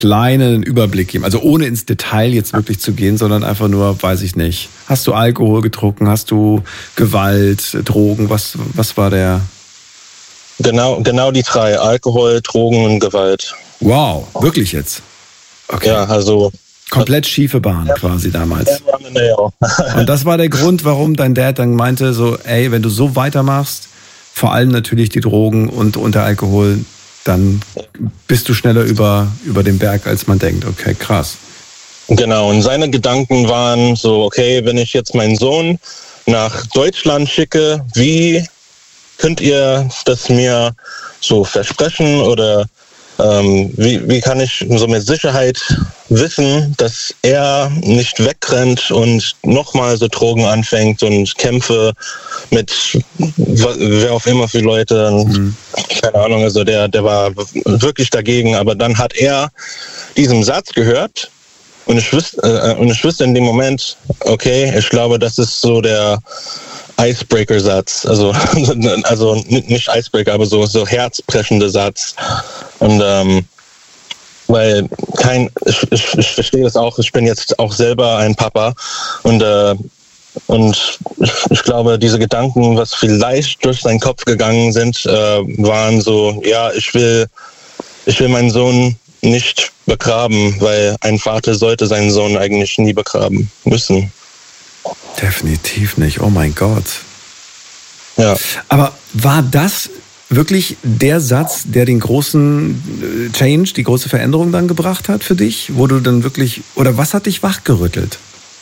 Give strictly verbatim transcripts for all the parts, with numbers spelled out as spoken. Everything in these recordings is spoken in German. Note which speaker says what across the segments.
Speaker 1: kleinen Überblick geben? Also ohne ins Detail jetzt wirklich zu gehen, sondern einfach nur, weiß ich nicht. Hast du Alkohol getrunken? Hast du Gewalt, Drogen? Was, was war der?
Speaker 2: Genau, genau die drei. Alkohol, Drogen und Gewalt.
Speaker 1: Wow, wirklich jetzt? Okay.
Speaker 2: Ja, also...
Speaker 1: Komplett schiefe Bahn
Speaker 2: ja,
Speaker 1: quasi damals.
Speaker 2: Ja,
Speaker 1: und das war der Grund, warum dein Dad dann meinte, so, ey, wenn du so weitermachst, vor allem natürlich die Drogen und, und der Alkohol, dann bist du schneller über, über den Berg, als man denkt. Okay, krass.
Speaker 2: Genau, und seine Gedanken waren so, okay, wenn ich jetzt meinen Sohn nach Deutschland schicke, wie könnt ihr das mir so versprechen oder ähm, wie, wie kann ich so mit Sicherheit wissen, dass er nicht wegrennt und nochmal so Drogen anfängt und Kämpfe mit wer auch immer für Leute, mhm. keine Ahnung, also der, der war wirklich dagegen, aber dann hat er diesen Satz gehört und ich wusste, äh, und ich wusste in dem Moment, okay, ich glaube, das ist so der Icebreaker-Satz, also, also nicht Icebreaker, aber so, so herzbrechende Satz. Und ähm, weil kein, ich, ich, ich verstehe das auch, ich bin jetzt auch selber ein Papa und, äh, und ich, ich glaube, diese Gedanken, was vielleicht durch seinen Kopf gegangen sind, äh, waren so, ja, ich will, ich will meinen Sohn nicht begraben, weil ein Vater sollte seinen Sohn eigentlich nie begraben müssen.
Speaker 1: Definitiv nicht, oh mein Gott.
Speaker 2: Ja.
Speaker 1: Aber war das wirklich der Satz, der den großen Change, die große Veränderung dann gebracht hat für dich? Wo du dann wirklich, oder was hat dich wachgerüttelt?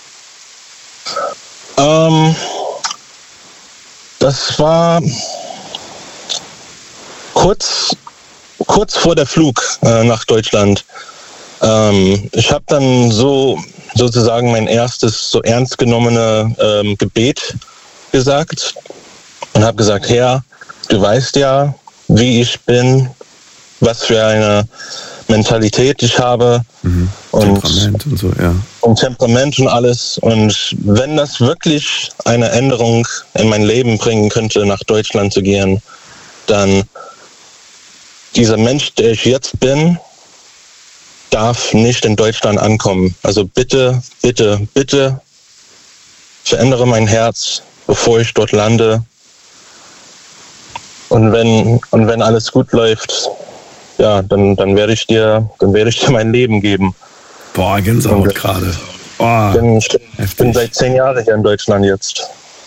Speaker 2: Ähm, das war kurz, kurz vor der Flug äh, nach Deutschland. Ähm, ich habe dann so sozusagen mein erstes so ernst genommene ähm, Gebet gesagt und habe gesagt, Herr, du weißt ja, wie ich bin, was für eine Mentalität ich habe.
Speaker 1: Mhm.
Speaker 2: Und
Speaker 1: Temperament und so, ja.
Speaker 2: Und Temperament und alles. Und wenn das wirklich eine Änderung in mein Leben bringen könnte, nach Deutschland zu gehen, dann dieser Mensch, der ich jetzt bin, darf nicht in Deutschland ankommen. Also bitte, bitte, bitte verändere mein Herz, bevor ich dort lande. Und wenn, und wenn alles gut läuft, ja, dann, dann werde ich dir, dann werde ich dir mein Leben geben.
Speaker 1: Boah, Gänsehaut gerade.
Speaker 2: Ich bin, ich bin seit zehn Jahren hier in Deutschland jetzt.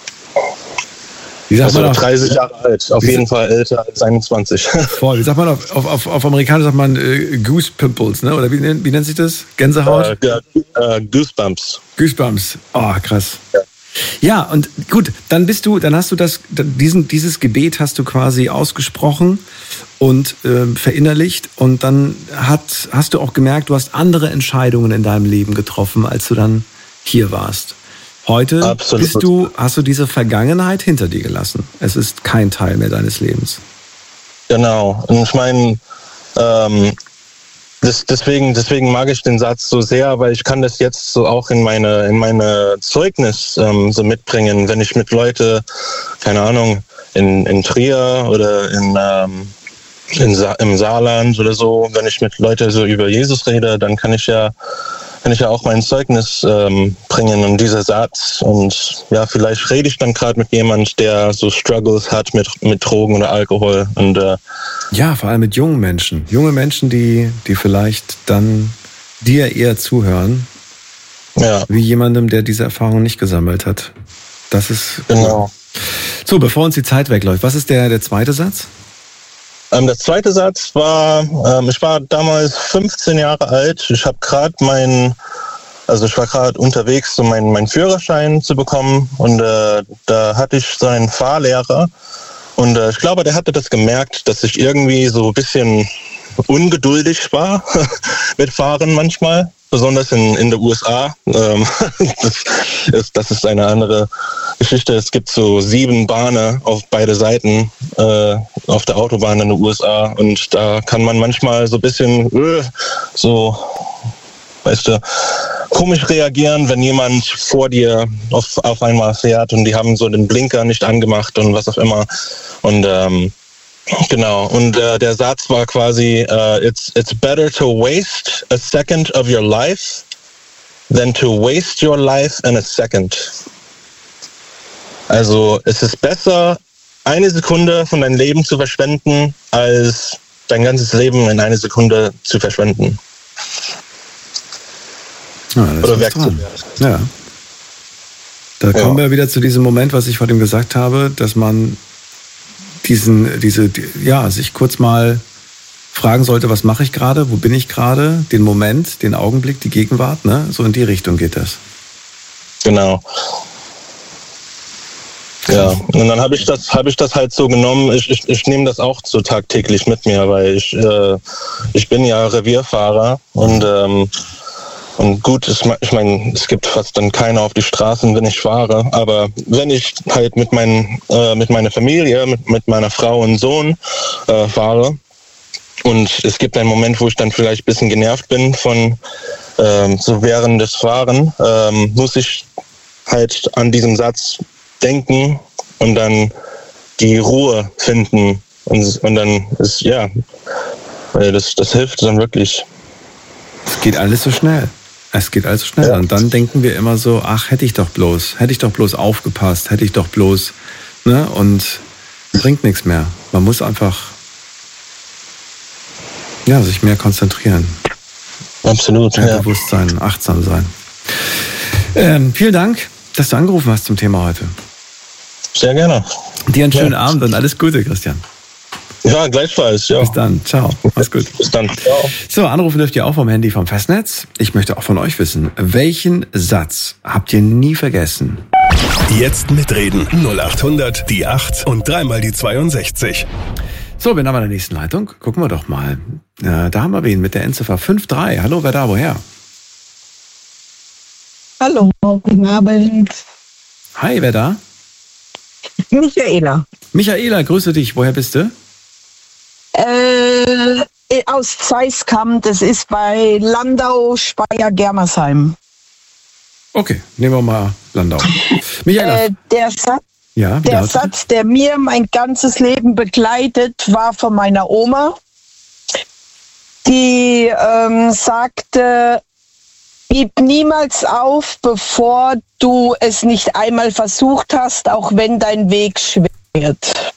Speaker 1: Wie sagt
Speaker 2: also
Speaker 1: man auf,
Speaker 2: dreißig Jahre alt, auf jeden Fall älter als einundzwanzig.
Speaker 1: Voll, wie sagt man auf, auf, auf, auf Amerikanisch sagt man äh, Goose Pimples, ne? Oder wie, wie nennt sich das? Gänsehaut?
Speaker 2: Äh, äh, Goosebumps.
Speaker 1: Goosebumps. Oh, krass.
Speaker 2: Ja.
Speaker 1: Ja, und gut, dann bist du, dann hast du das, diesen, dieses Gebet hast du quasi ausgesprochen und äh, verinnerlicht und dann hat, hast du auch gemerkt, du hast andere Entscheidungen in deinem Leben getroffen, als du dann hier warst. Heute
Speaker 2: Absolut.
Speaker 1: bist du, hast du diese Vergangenheit hinter dir gelassen. Es ist kein Teil mehr deines Lebens.
Speaker 2: Genau. Und ich meine, ähm, Das, deswegen, deswegen mag ich den Satz so sehr, weil ich kann das jetzt so auch in meine, in meine Zeugnis ähm, so mitbringen, wenn ich mit Leute, keine Ahnung, in, in Trier oder in, ähm, in Sa- im Saarland oder so, wenn ich mit Leuten so über Jesus rede, dann kann ich ja, kann ich ja auch mein Zeugnis ähm, bringen und dieser Satz. Und ja, vielleicht rede ich dann gerade mit jemand, der so Struggles hat mit, mit Drogen oder Alkohol und äh,
Speaker 1: ja, vor allem mit jungen Menschen. Junge Menschen, die, die vielleicht dann dir eher zuhören,
Speaker 2: ja.
Speaker 1: wie jemandem, der diese Erfahrung nicht gesammelt hat. Das ist
Speaker 2: genau.
Speaker 1: So, bevor uns die Zeit wegläuft, was ist der, der zweite Satz?
Speaker 2: Ähm, der zweite Satz war, ähm, ich war damals fünfzehn Jahre alt. Ich habe gerade meinen, also ich war gerade unterwegs, um meinen, meinen Führerschein zu bekommen. Und äh, da hatte ich so einen Fahrlehrer. Und äh, ich glaube, der hatte das gemerkt, dass ich irgendwie so ein bisschen ungeduldig war mit Fahren manchmal, besonders in, in den U S A. Ähm, das, ist, das ist eine andere Geschichte. Es gibt so sieben Bahnen auf beide Seiten äh, auf der Autobahn in den U S A und da kann man manchmal so ein bisschen äh, so, weißt du, komisch reagieren, wenn jemand vor dir auf, auf einmal fährt und die haben so den Blinker nicht angemacht und was auch immer. Und ähm, Genau, und äh, der Satz war quasi, uh, it's, it's better to waste a second of your life than to waste your life in a second. Also es ist besser, eine Sekunde von deinem Leben zu verschwenden, als dein ganzes Leben in eine Sekunde zu verschwenden.
Speaker 1: Ja, das
Speaker 2: Oder
Speaker 1: ist
Speaker 2: wegzuwerfen.
Speaker 1: Ja. Da ja. kommen wir wieder zu diesem Moment, was ich vor dem gesagt habe, dass man diesen, diese, ja, sich kurz mal fragen sollte, was mache ich gerade, wo bin ich gerade, den Moment, den Augenblick, die Gegenwart, ne? So in die Richtung geht das.
Speaker 2: Genau. Ja, und dann habe ich das, habe ich das halt so genommen. Ich, ich, ich nehme das auch so tagtäglich mit mir, weil ich, äh, ich bin ja Revierfahrer und ähm, und gut, ich meine, es gibt fast dann keiner auf die Straßen, wenn ich fahre. Aber wenn ich halt mit meinen, äh, mit meiner Familie, mit, mit meiner Frau und Sohn äh, fahre und es gibt einen Moment, wo ich dann vielleicht ein bisschen genervt bin von ähm, so während des Fahren, ähm, muss ich halt an diesem Satz denken und dann die Ruhe finden und, und dann ist ja, weil das, das hilft dann wirklich.
Speaker 1: Es geht alles so schnell. Es geht alles so schnell. Ja. Und dann denken wir immer so, ach, hätte ich doch bloß, hätte ich doch bloß aufgepasst, hätte ich doch bloß, ne? Und bringt nichts mehr. Man muss einfach, ja, sich mehr konzentrieren.
Speaker 2: Absolut,
Speaker 1: mehr
Speaker 2: ja.
Speaker 1: bewusst sein, achtsam sein. Ähm, vielen Dank, dass du angerufen hast zum Thema heute.
Speaker 2: Sehr gerne.
Speaker 1: Dir einen schönen ja. Abend und alles Gute, Christian.
Speaker 2: Ja, gleichfalls. Ja.
Speaker 1: Bis dann. Ciao. Mach's gut.
Speaker 2: Bis dann. Ciao.
Speaker 1: So, anrufen dürft ihr auch vom Handy vom Festnetz. Ich möchte auch von euch wissen, welchen Satz habt ihr nie vergessen?
Speaker 3: Jetzt mitreden. null acht hundert, die acht und dreimal die zweiundsechzig.
Speaker 1: So, wir haben in der nächsten Leitung. Gucken wir doch mal. Äh, da haben wir wen mit der Endziffer fünf drei. Hallo, wer da, woher?
Speaker 4: Hallo, guten Abend.
Speaker 1: Hi, wer da?
Speaker 4: Michaela.
Speaker 1: Michaela, grüße dich. Woher bist du?
Speaker 4: Äh, aus Zeiskamp, das ist bei Landau, Speyer, Germersheim.
Speaker 1: Okay, nehmen wir mal Landau. Michaela.
Speaker 4: Äh, der Satz,
Speaker 1: ja,
Speaker 4: der, Satz, der mir mein ganzes Leben begleitet, war von meiner Oma. Die ähm, sagte, gib niemals auf, bevor du es nicht einmal versucht hast, auch wenn dein Weg schwer wird.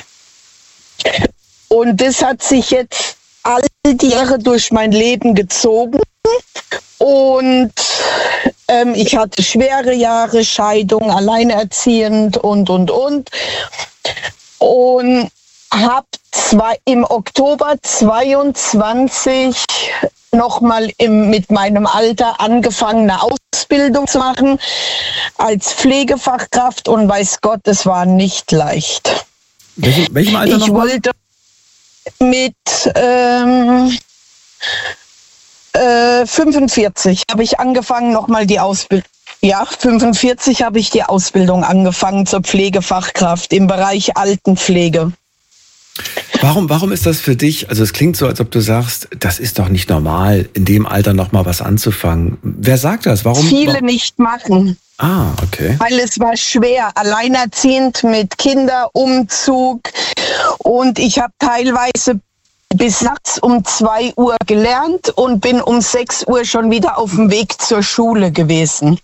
Speaker 4: Und das hat sich jetzt all die Jahre durch mein Leben gezogen. Und ähm, ich hatte schwere Jahre, Scheidung, alleinerziehend und, und, und. Und habe im Oktober zweiundzwanzig nochmal mit meinem Alter angefangen, eine Ausbildung zu machen als Pflegefachkraft. Und weiß Gott, es war nicht leicht.
Speaker 1: Welchem, welchem Alter
Speaker 4: ich
Speaker 1: nochmal?
Speaker 4: wollte mit ähm, äh, fünfundvierzig habe ich angefangen, nochmal die Ausbildung. Ja, fünfundvierzig habe ich die Ausbildung angefangen zur Pflegefachkraft im Bereich Altenpflege.
Speaker 1: Warum, warum ist das für dich, also es klingt so, als ob du sagst, das ist doch nicht normal, in dem Alter nochmal was anzufangen. Wer sagt das? Warum?
Speaker 4: Viele
Speaker 1: warum?
Speaker 4: nicht machen.
Speaker 1: Ah, okay.
Speaker 4: Weil es war schwer, alleinerziehend mit Kinderumzug. Und ich habe teilweise bis nachts um zwei Uhr gelernt und bin um sechs Uhr schon wieder auf dem Weg zur Schule gewesen.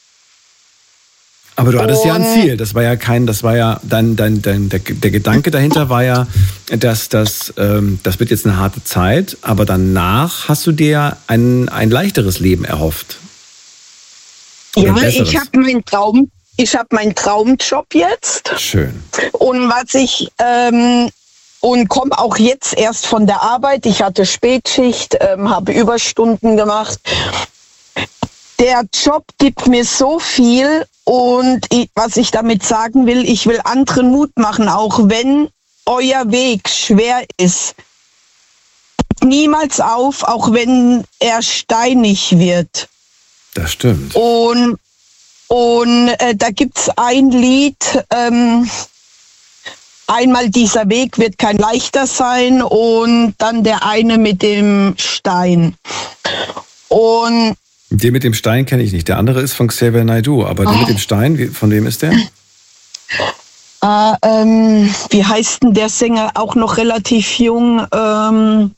Speaker 1: Aber du hattest
Speaker 4: und,
Speaker 1: ja ein Ziel. Das war ja kein, das war ja dein, dein, dein, der, der Gedanke dahinter war ja, dass das, ähm, das wird jetzt eine harte Zeit, aber danach hast du dir ein, ein leichteres Leben erhofft.
Speaker 4: Ja, ich habe meinen Traum, ich habe meinen Traumjob jetzt.
Speaker 1: Schön.
Speaker 4: Und was ich ähm, und komme auch jetzt erst von der Arbeit. Ich hatte Spätschicht, ähm, habe Überstunden gemacht. Der Job gibt mir so viel und ich, was ich damit sagen will, ich will anderen Mut machen, auch wenn euer Weg schwer ist. Niemals auf, auch wenn er steinig wird.
Speaker 1: Das stimmt.
Speaker 4: Und, und äh, da gibt's ein Lied, ähm, einmal dieser Weg wird kein leichter sein und dann der eine mit dem Stein. Und
Speaker 1: den mit dem Stein kenne ich nicht. Der andere ist von Xavier Naidoo, aber der mit dem Stein, von wem ist der?
Speaker 4: Ah, ähm, wie heißt denn der Sänger? Auch noch relativ jung. Ähm,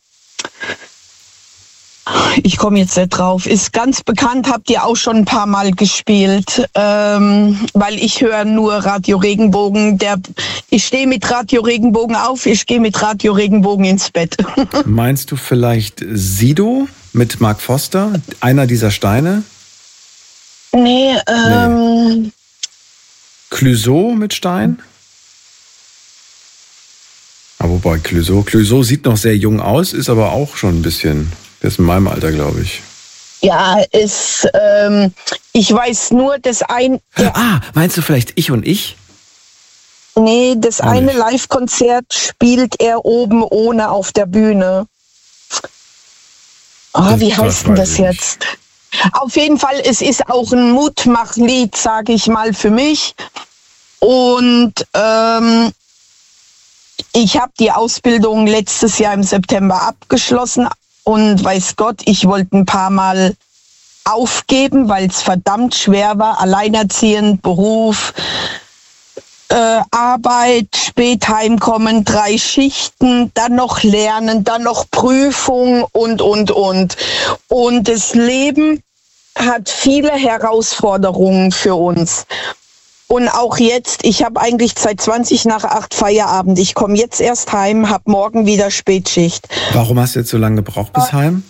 Speaker 4: ich komme jetzt nicht drauf. Ist ganz bekannt, habt ihr auch schon ein paar Mal gespielt. Ähm, weil ich höre nur Radio Regenbogen. Der, ich stehe mit Radio Regenbogen auf, ich gehe mit Radio Regenbogen ins Bett.
Speaker 1: Meinst du vielleicht Sido mit Mark Foster? Einer dieser Steine?
Speaker 4: Nee, ähm... Nee.
Speaker 1: Clouseau mit Stein? Ah, wobei Clouseau, Clouseau sieht noch sehr jung aus, ist aber auch schon ein bisschen, der ist in meinem Alter, glaube ich.
Speaker 4: Ja, ist, ähm, ich weiß nur, das ein...
Speaker 1: Ah, meinst du vielleicht Ich und Ich?
Speaker 4: Nee, das auch eine nicht. Live-Konzert spielt er oben ohne auf der Bühne. Oh, das, wie heißt denn das jetzt? Auf jeden Fall, es ist auch ein Mutmachlied, sage ich mal, für mich. Und ähm, ich habe die Ausbildung letztes Jahr im September abgeschlossen und weiß Gott, ich wollte ein paar Mal aufgeben, weil es verdammt schwer war, alleinerziehend, Beruf, äh, Arbeit, spät heimkommen, drei Schichten, dann noch lernen, dann noch Prüfung und, und, und. Und das Leben hat viele Herausforderungen für uns. Und auch jetzt, ich habe eigentlich seit zwanzig nach acht Feierabend. Ich komme jetzt erst heim, habe morgen wieder Spätschicht.
Speaker 1: Warum hast du jetzt so lange gebraucht bis heim?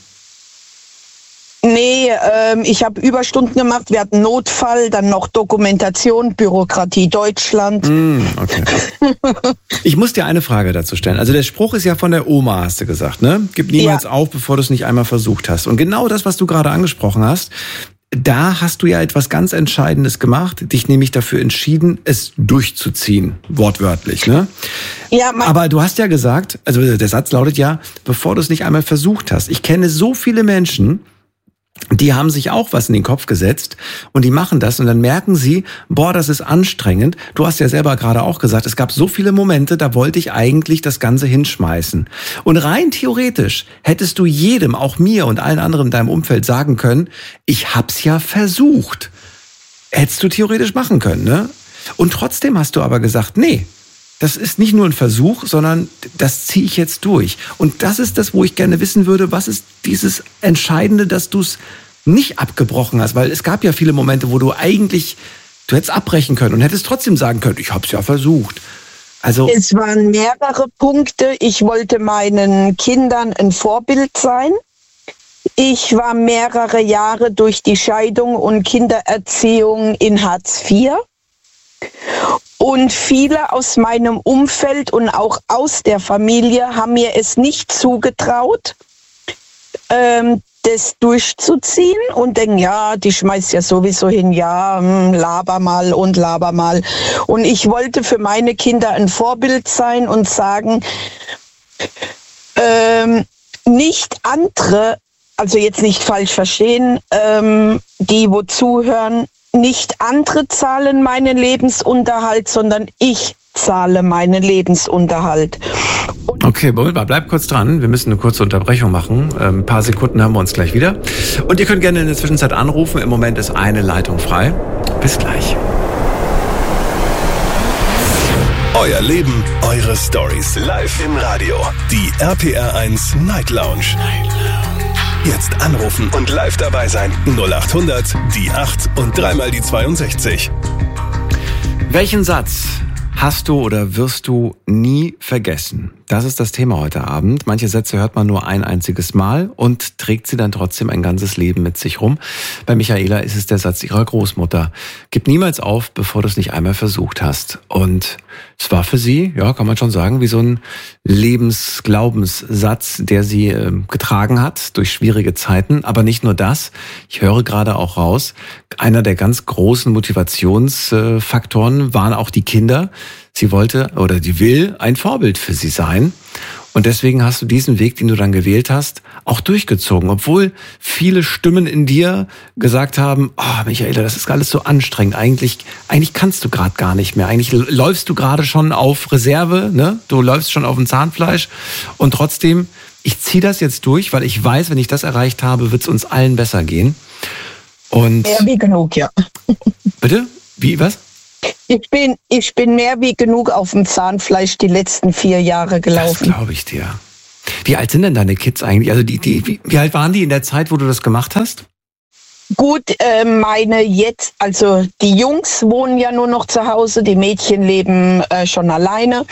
Speaker 4: Nee, ähm, ich habe Überstunden gemacht. Wir hatten Notfall, dann noch Dokumentation, Bürokratie Deutschland.
Speaker 1: Mm, okay. Ich muss dir eine Frage dazu stellen. Also der Spruch ist ja von der Oma, hast du gesagt, ne? Gib niemals ja. auf, bevor du es nicht einmal versucht hast. Und genau das, was du gerade angesprochen hast, da hast du ja etwas ganz Entscheidendes gemacht, dich nämlich dafür entschieden, es durchzuziehen, wortwörtlich, ne?
Speaker 4: Ja,
Speaker 1: aber du hast ja gesagt, also der Satz lautet ja, bevor du es nicht einmal versucht hast. Ich kenne so viele Menschen, die haben sich auch was in den Kopf gesetzt und die machen das und dann merken sie, boah, das ist anstrengend. Du hast ja selber gerade auch gesagt, es gab so viele Momente, da wollte ich eigentlich das Ganze hinschmeißen. Und rein theoretisch hättest du jedem, auch mir und allen anderen in deinem Umfeld sagen können, ich hab's ja versucht. Hättest du theoretisch machen können, ne? Und trotzdem hast du aber gesagt, nee, das ist nicht nur ein Versuch, sondern das ziehe ich jetzt durch. Und das ist das, wo ich gerne wissen würde, was ist dieses Entscheidende, dass du es nicht abgebrochen hast? Weil es gab ja viele Momente, wo du eigentlich, du hättest abbrechen können und hättest trotzdem sagen können, ich habe es ja versucht. Also
Speaker 4: es waren mehrere Punkte. Ich wollte meinen Kindern ein Vorbild sein. Ich war mehrere Jahre durch die Scheidung und Kindererziehung in Hartz vier. Und viele aus meinem Umfeld und auch aus der Familie haben mir es nicht zugetraut, ähm, das durchzuziehen und denken, ja, die schmeißt ja sowieso hin, ja, laber mal und laber mal. Und ich wollte für meine Kinder ein Vorbild sein und sagen, ähm, nicht andere, also jetzt nicht falsch verstehen, ähm, die wo zuhören, nicht andere zahlen meinen Lebensunterhalt, sondern ich zahle meinen Lebensunterhalt. Und
Speaker 1: okay, bleib kurz dran. Wir müssen eine kurze Unterbrechung machen. Ein paar Sekunden haben wir uns gleich wieder. Und ihr könnt gerne in der Zwischenzeit anrufen. Im Moment ist eine Leitung frei. Bis gleich.
Speaker 3: Euer Leben, eure Stories. Live im Radio. Die R P R eins Night Lounge. Jetzt anrufen und live dabei sein. null acht hundert, die acht und dreimal die zweiundsechzig.
Speaker 1: Welchen Satz hast du oder wirst du nie vergessen? Das ist das Thema heute Abend. Manche Sätze hört man nur ein einziges Mal und trägt sie dann trotzdem ein ganzes Leben mit sich rum. Bei Michaela ist es der Satz ihrer Großmutter. Gib niemals auf, bevor du es nicht einmal versucht hast. Und es war für sie, ja, kann man schon sagen, wie so ein Lebensglaubenssatz, der sie äh, getragen hat durch schwierige Zeiten. Aber nicht nur das. Ich höre gerade auch raus, einer der ganz großen Motivationsfaktoren waren auch die Kinder. Sie wollte oder die will ein Vorbild für sie sein. Und deswegen hast du diesen Weg, den du dann gewählt hast, auch durchgezogen. Obwohl viele Stimmen in dir gesagt haben, oh Michaela, das ist alles so anstrengend. Eigentlich, eigentlich kannst du gerade gar nicht mehr. Eigentlich läufst du gerade schon auf Reserve, ne? Du läufst schon auf dem Zahnfleisch. Und trotzdem, ich ziehe das jetzt durch, weil ich weiß, wenn ich das erreicht habe, wird es uns allen besser gehen. Und
Speaker 4: ja, wie genug, ja.
Speaker 1: Bitte? Wie, was?
Speaker 4: Ich bin, ich bin mehr wie genug auf dem Zahnfleisch die letzten vier Jahre gelaufen.
Speaker 1: Das glaube ich dir. Wie alt sind denn deine Kids eigentlich? Also die, die, wie, wie alt waren die in der Zeit, wo du das gemacht hast?
Speaker 4: Gut, äh, meine jetzt, also die Jungs wohnen ja nur noch zu Hause, die Mädchen leben äh, schon alleine.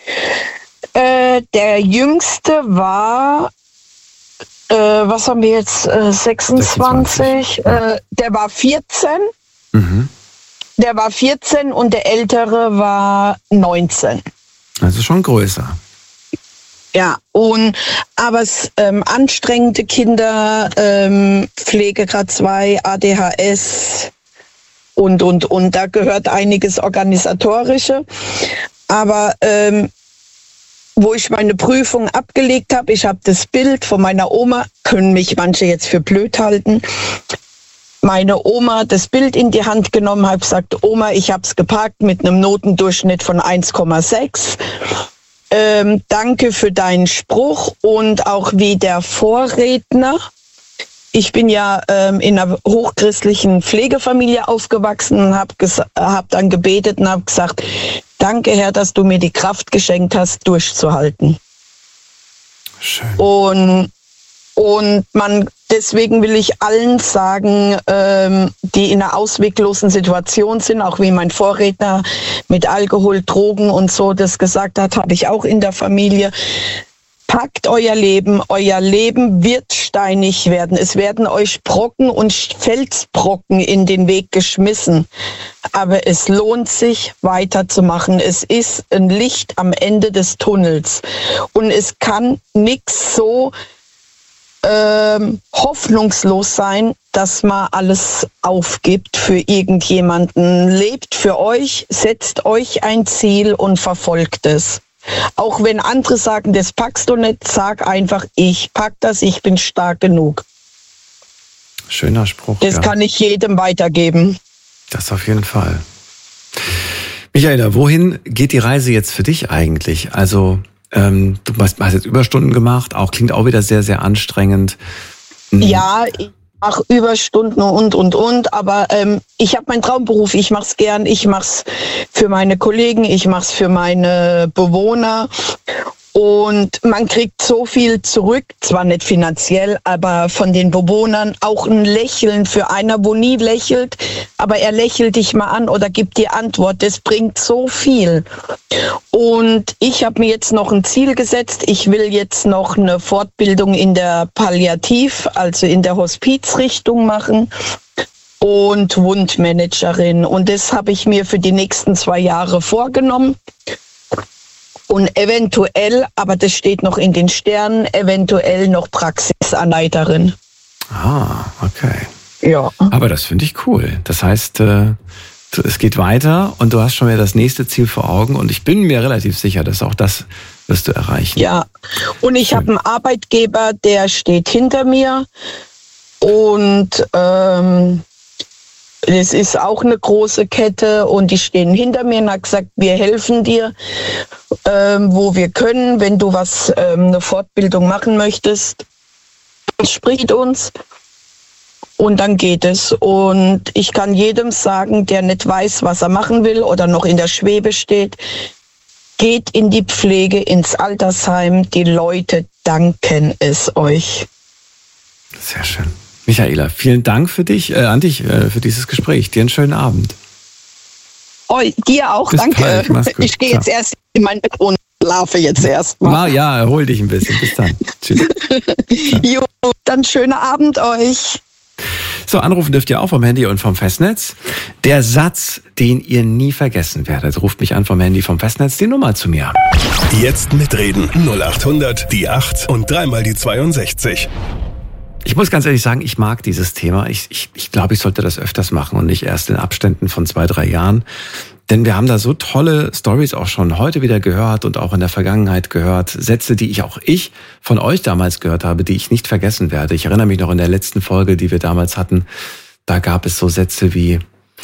Speaker 4: Äh, der Jüngste war, äh, was haben wir jetzt, äh, sechsundzwanzig, sechsundzwanzig. Äh, der war vierzehn. Mhm. Der war vierzehn und der Ältere war neunzehn.
Speaker 1: Also schon größer.
Speaker 4: Ja, und aber es, ähm, anstrengende Kinder, ähm, Pflegegrad zwei, A D H S und, und, und. Da gehört einiges Organisatorische. Aber ähm, wo ich meine Prüfung abgelegt habe, ich habe das Bild von meiner Oma, können mich manche jetzt für blöd halten, meine Oma das Bild in die Hand genommen, habe gesagt, Oma, ich habe es geparkt mit einem Notendurchschnitt von eins Komma sechs. Ähm, danke für deinen Spruch und auch wie der Vorredner. Ich bin ja ähm, in einer hochchristlichen Pflegefamilie aufgewachsen und habe hab dann gebetet und habe gesagt, danke Herr, dass du mir die Kraft geschenkt hast, durchzuhalten.
Speaker 1: Schön.
Speaker 4: Und, und man, deswegen will ich allen sagen, ähm, die in einer ausweglosen Situation sind, auch wie mein Vorredner mit Alkohol, Drogen und so das gesagt hat, habe ich auch in der Familie. Packt euer Leben, euer Leben wird steinig werden. Es werden euch Brocken und Felsbrocken in den Weg geschmissen. Aber es lohnt sich, weiterzumachen. Es ist ein Licht am Ende des Tunnels. Und es kann nichts so ähm, hoffnungslos sein, dass man alles aufgibt für irgendjemanden. Lebt für euch, setzt euch ein Ziel und verfolgt es. Auch wenn andere sagen, das packst du nicht, sag einfach, ich pack das, ich bin stark genug.
Speaker 1: Schöner Spruch.
Speaker 4: Das ja. kann ich jedem weitergeben.
Speaker 1: Das auf jeden Fall. Michaela, wohin geht die Reise jetzt für dich eigentlich? Also ähm, du hast, hast jetzt Überstunden gemacht, auch klingt auch wieder sehr, sehr anstrengend.
Speaker 4: Mhm. Ja, ich mache Überstunden und, und, und, aber ähm, ich habe meinen Traumberuf, ich mache es gern, ich mache es für meine Kollegen, ich mache es für meine Bewohner und man kriegt so viel zurück, zwar nicht finanziell, aber von den Bewohnern auch ein Lächeln für einer, wo nie lächelt, aber er lächelt dich mal an oder gibt dir Antwort, das bringt so viel. Und ich habe mir jetzt noch ein Ziel gesetzt, ich will jetzt noch eine Fortbildung in der Palliativ, also in der Hospizrichtung machen und Wundmanagerin und das habe ich mir für die nächsten zwei Jahre vorgenommen. Und eventuell, aber das steht noch in den Sternen, eventuell noch Praxisanleiterin.
Speaker 1: Ah, okay.
Speaker 4: Ja.
Speaker 1: Aber das finde ich cool. Das heißt, äh, es geht weiter und du hast schon wieder das nächste Ziel vor Augen und ich bin mir relativ sicher, dass auch das wirst du erreichen.
Speaker 4: Ja, und ich habe einen Arbeitgeber, der steht hinter mir und ähm, es ist auch eine große Kette und die stehen hinter mir und haben gesagt, wir helfen dir, ähm, wo wir können. Wenn du was, ähm, eine Fortbildung machen möchtest, sprich mit uns und dann geht es. Und ich kann jedem sagen, der nicht weiß, was er machen will oder noch in der Schwebe steht, geht in die Pflege, ins Altersheim. Die Leute danken es euch.
Speaker 1: Sehr schön. Michaela, vielen Dank für dich, äh, an dich, äh, für dieses Gespräch. Dir einen schönen Abend.
Speaker 4: Oh, dir auch,
Speaker 1: Bis
Speaker 4: danke.
Speaker 1: bald. Mach's gut.
Speaker 4: Ich gehe jetzt
Speaker 1: Ciao.
Speaker 4: erst in mein Bett und schlafe jetzt erst mal.
Speaker 1: Na, ja, erhol dich ein bisschen. Bis dann. Tschüss.
Speaker 4: Jo, dann schönen Abend euch.
Speaker 1: So, anrufen dürft ihr auch vom Handy und vom Festnetz. Der Satz, den ihr nie vergessen werdet, ruft mich an vom Handy, vom Festnetz, die Nummer zu mir.
Speaker 3: Jetzt mitreden. null acht hundert, die acht und dreimal die zweiundsechzig.
Speaker 1: Ich muss ganz ehrlich sagen, ich mag dieses Thema. Ich, ich, ich glaube, ich sollte das öfters machen und nicht erst in Abständen von zwei, drei Jahren. Denn wir haben da so tolle Stories auch schon heute wieder gehört und auch in der Vergangenheit gehört. Sätze, die ich auch ich von euch damals gehört habe, die ich nicht vergessen werde. Ich erinnere mich noch in der letzten Folge, die wir damals hatten, da gab es so Sätze wie,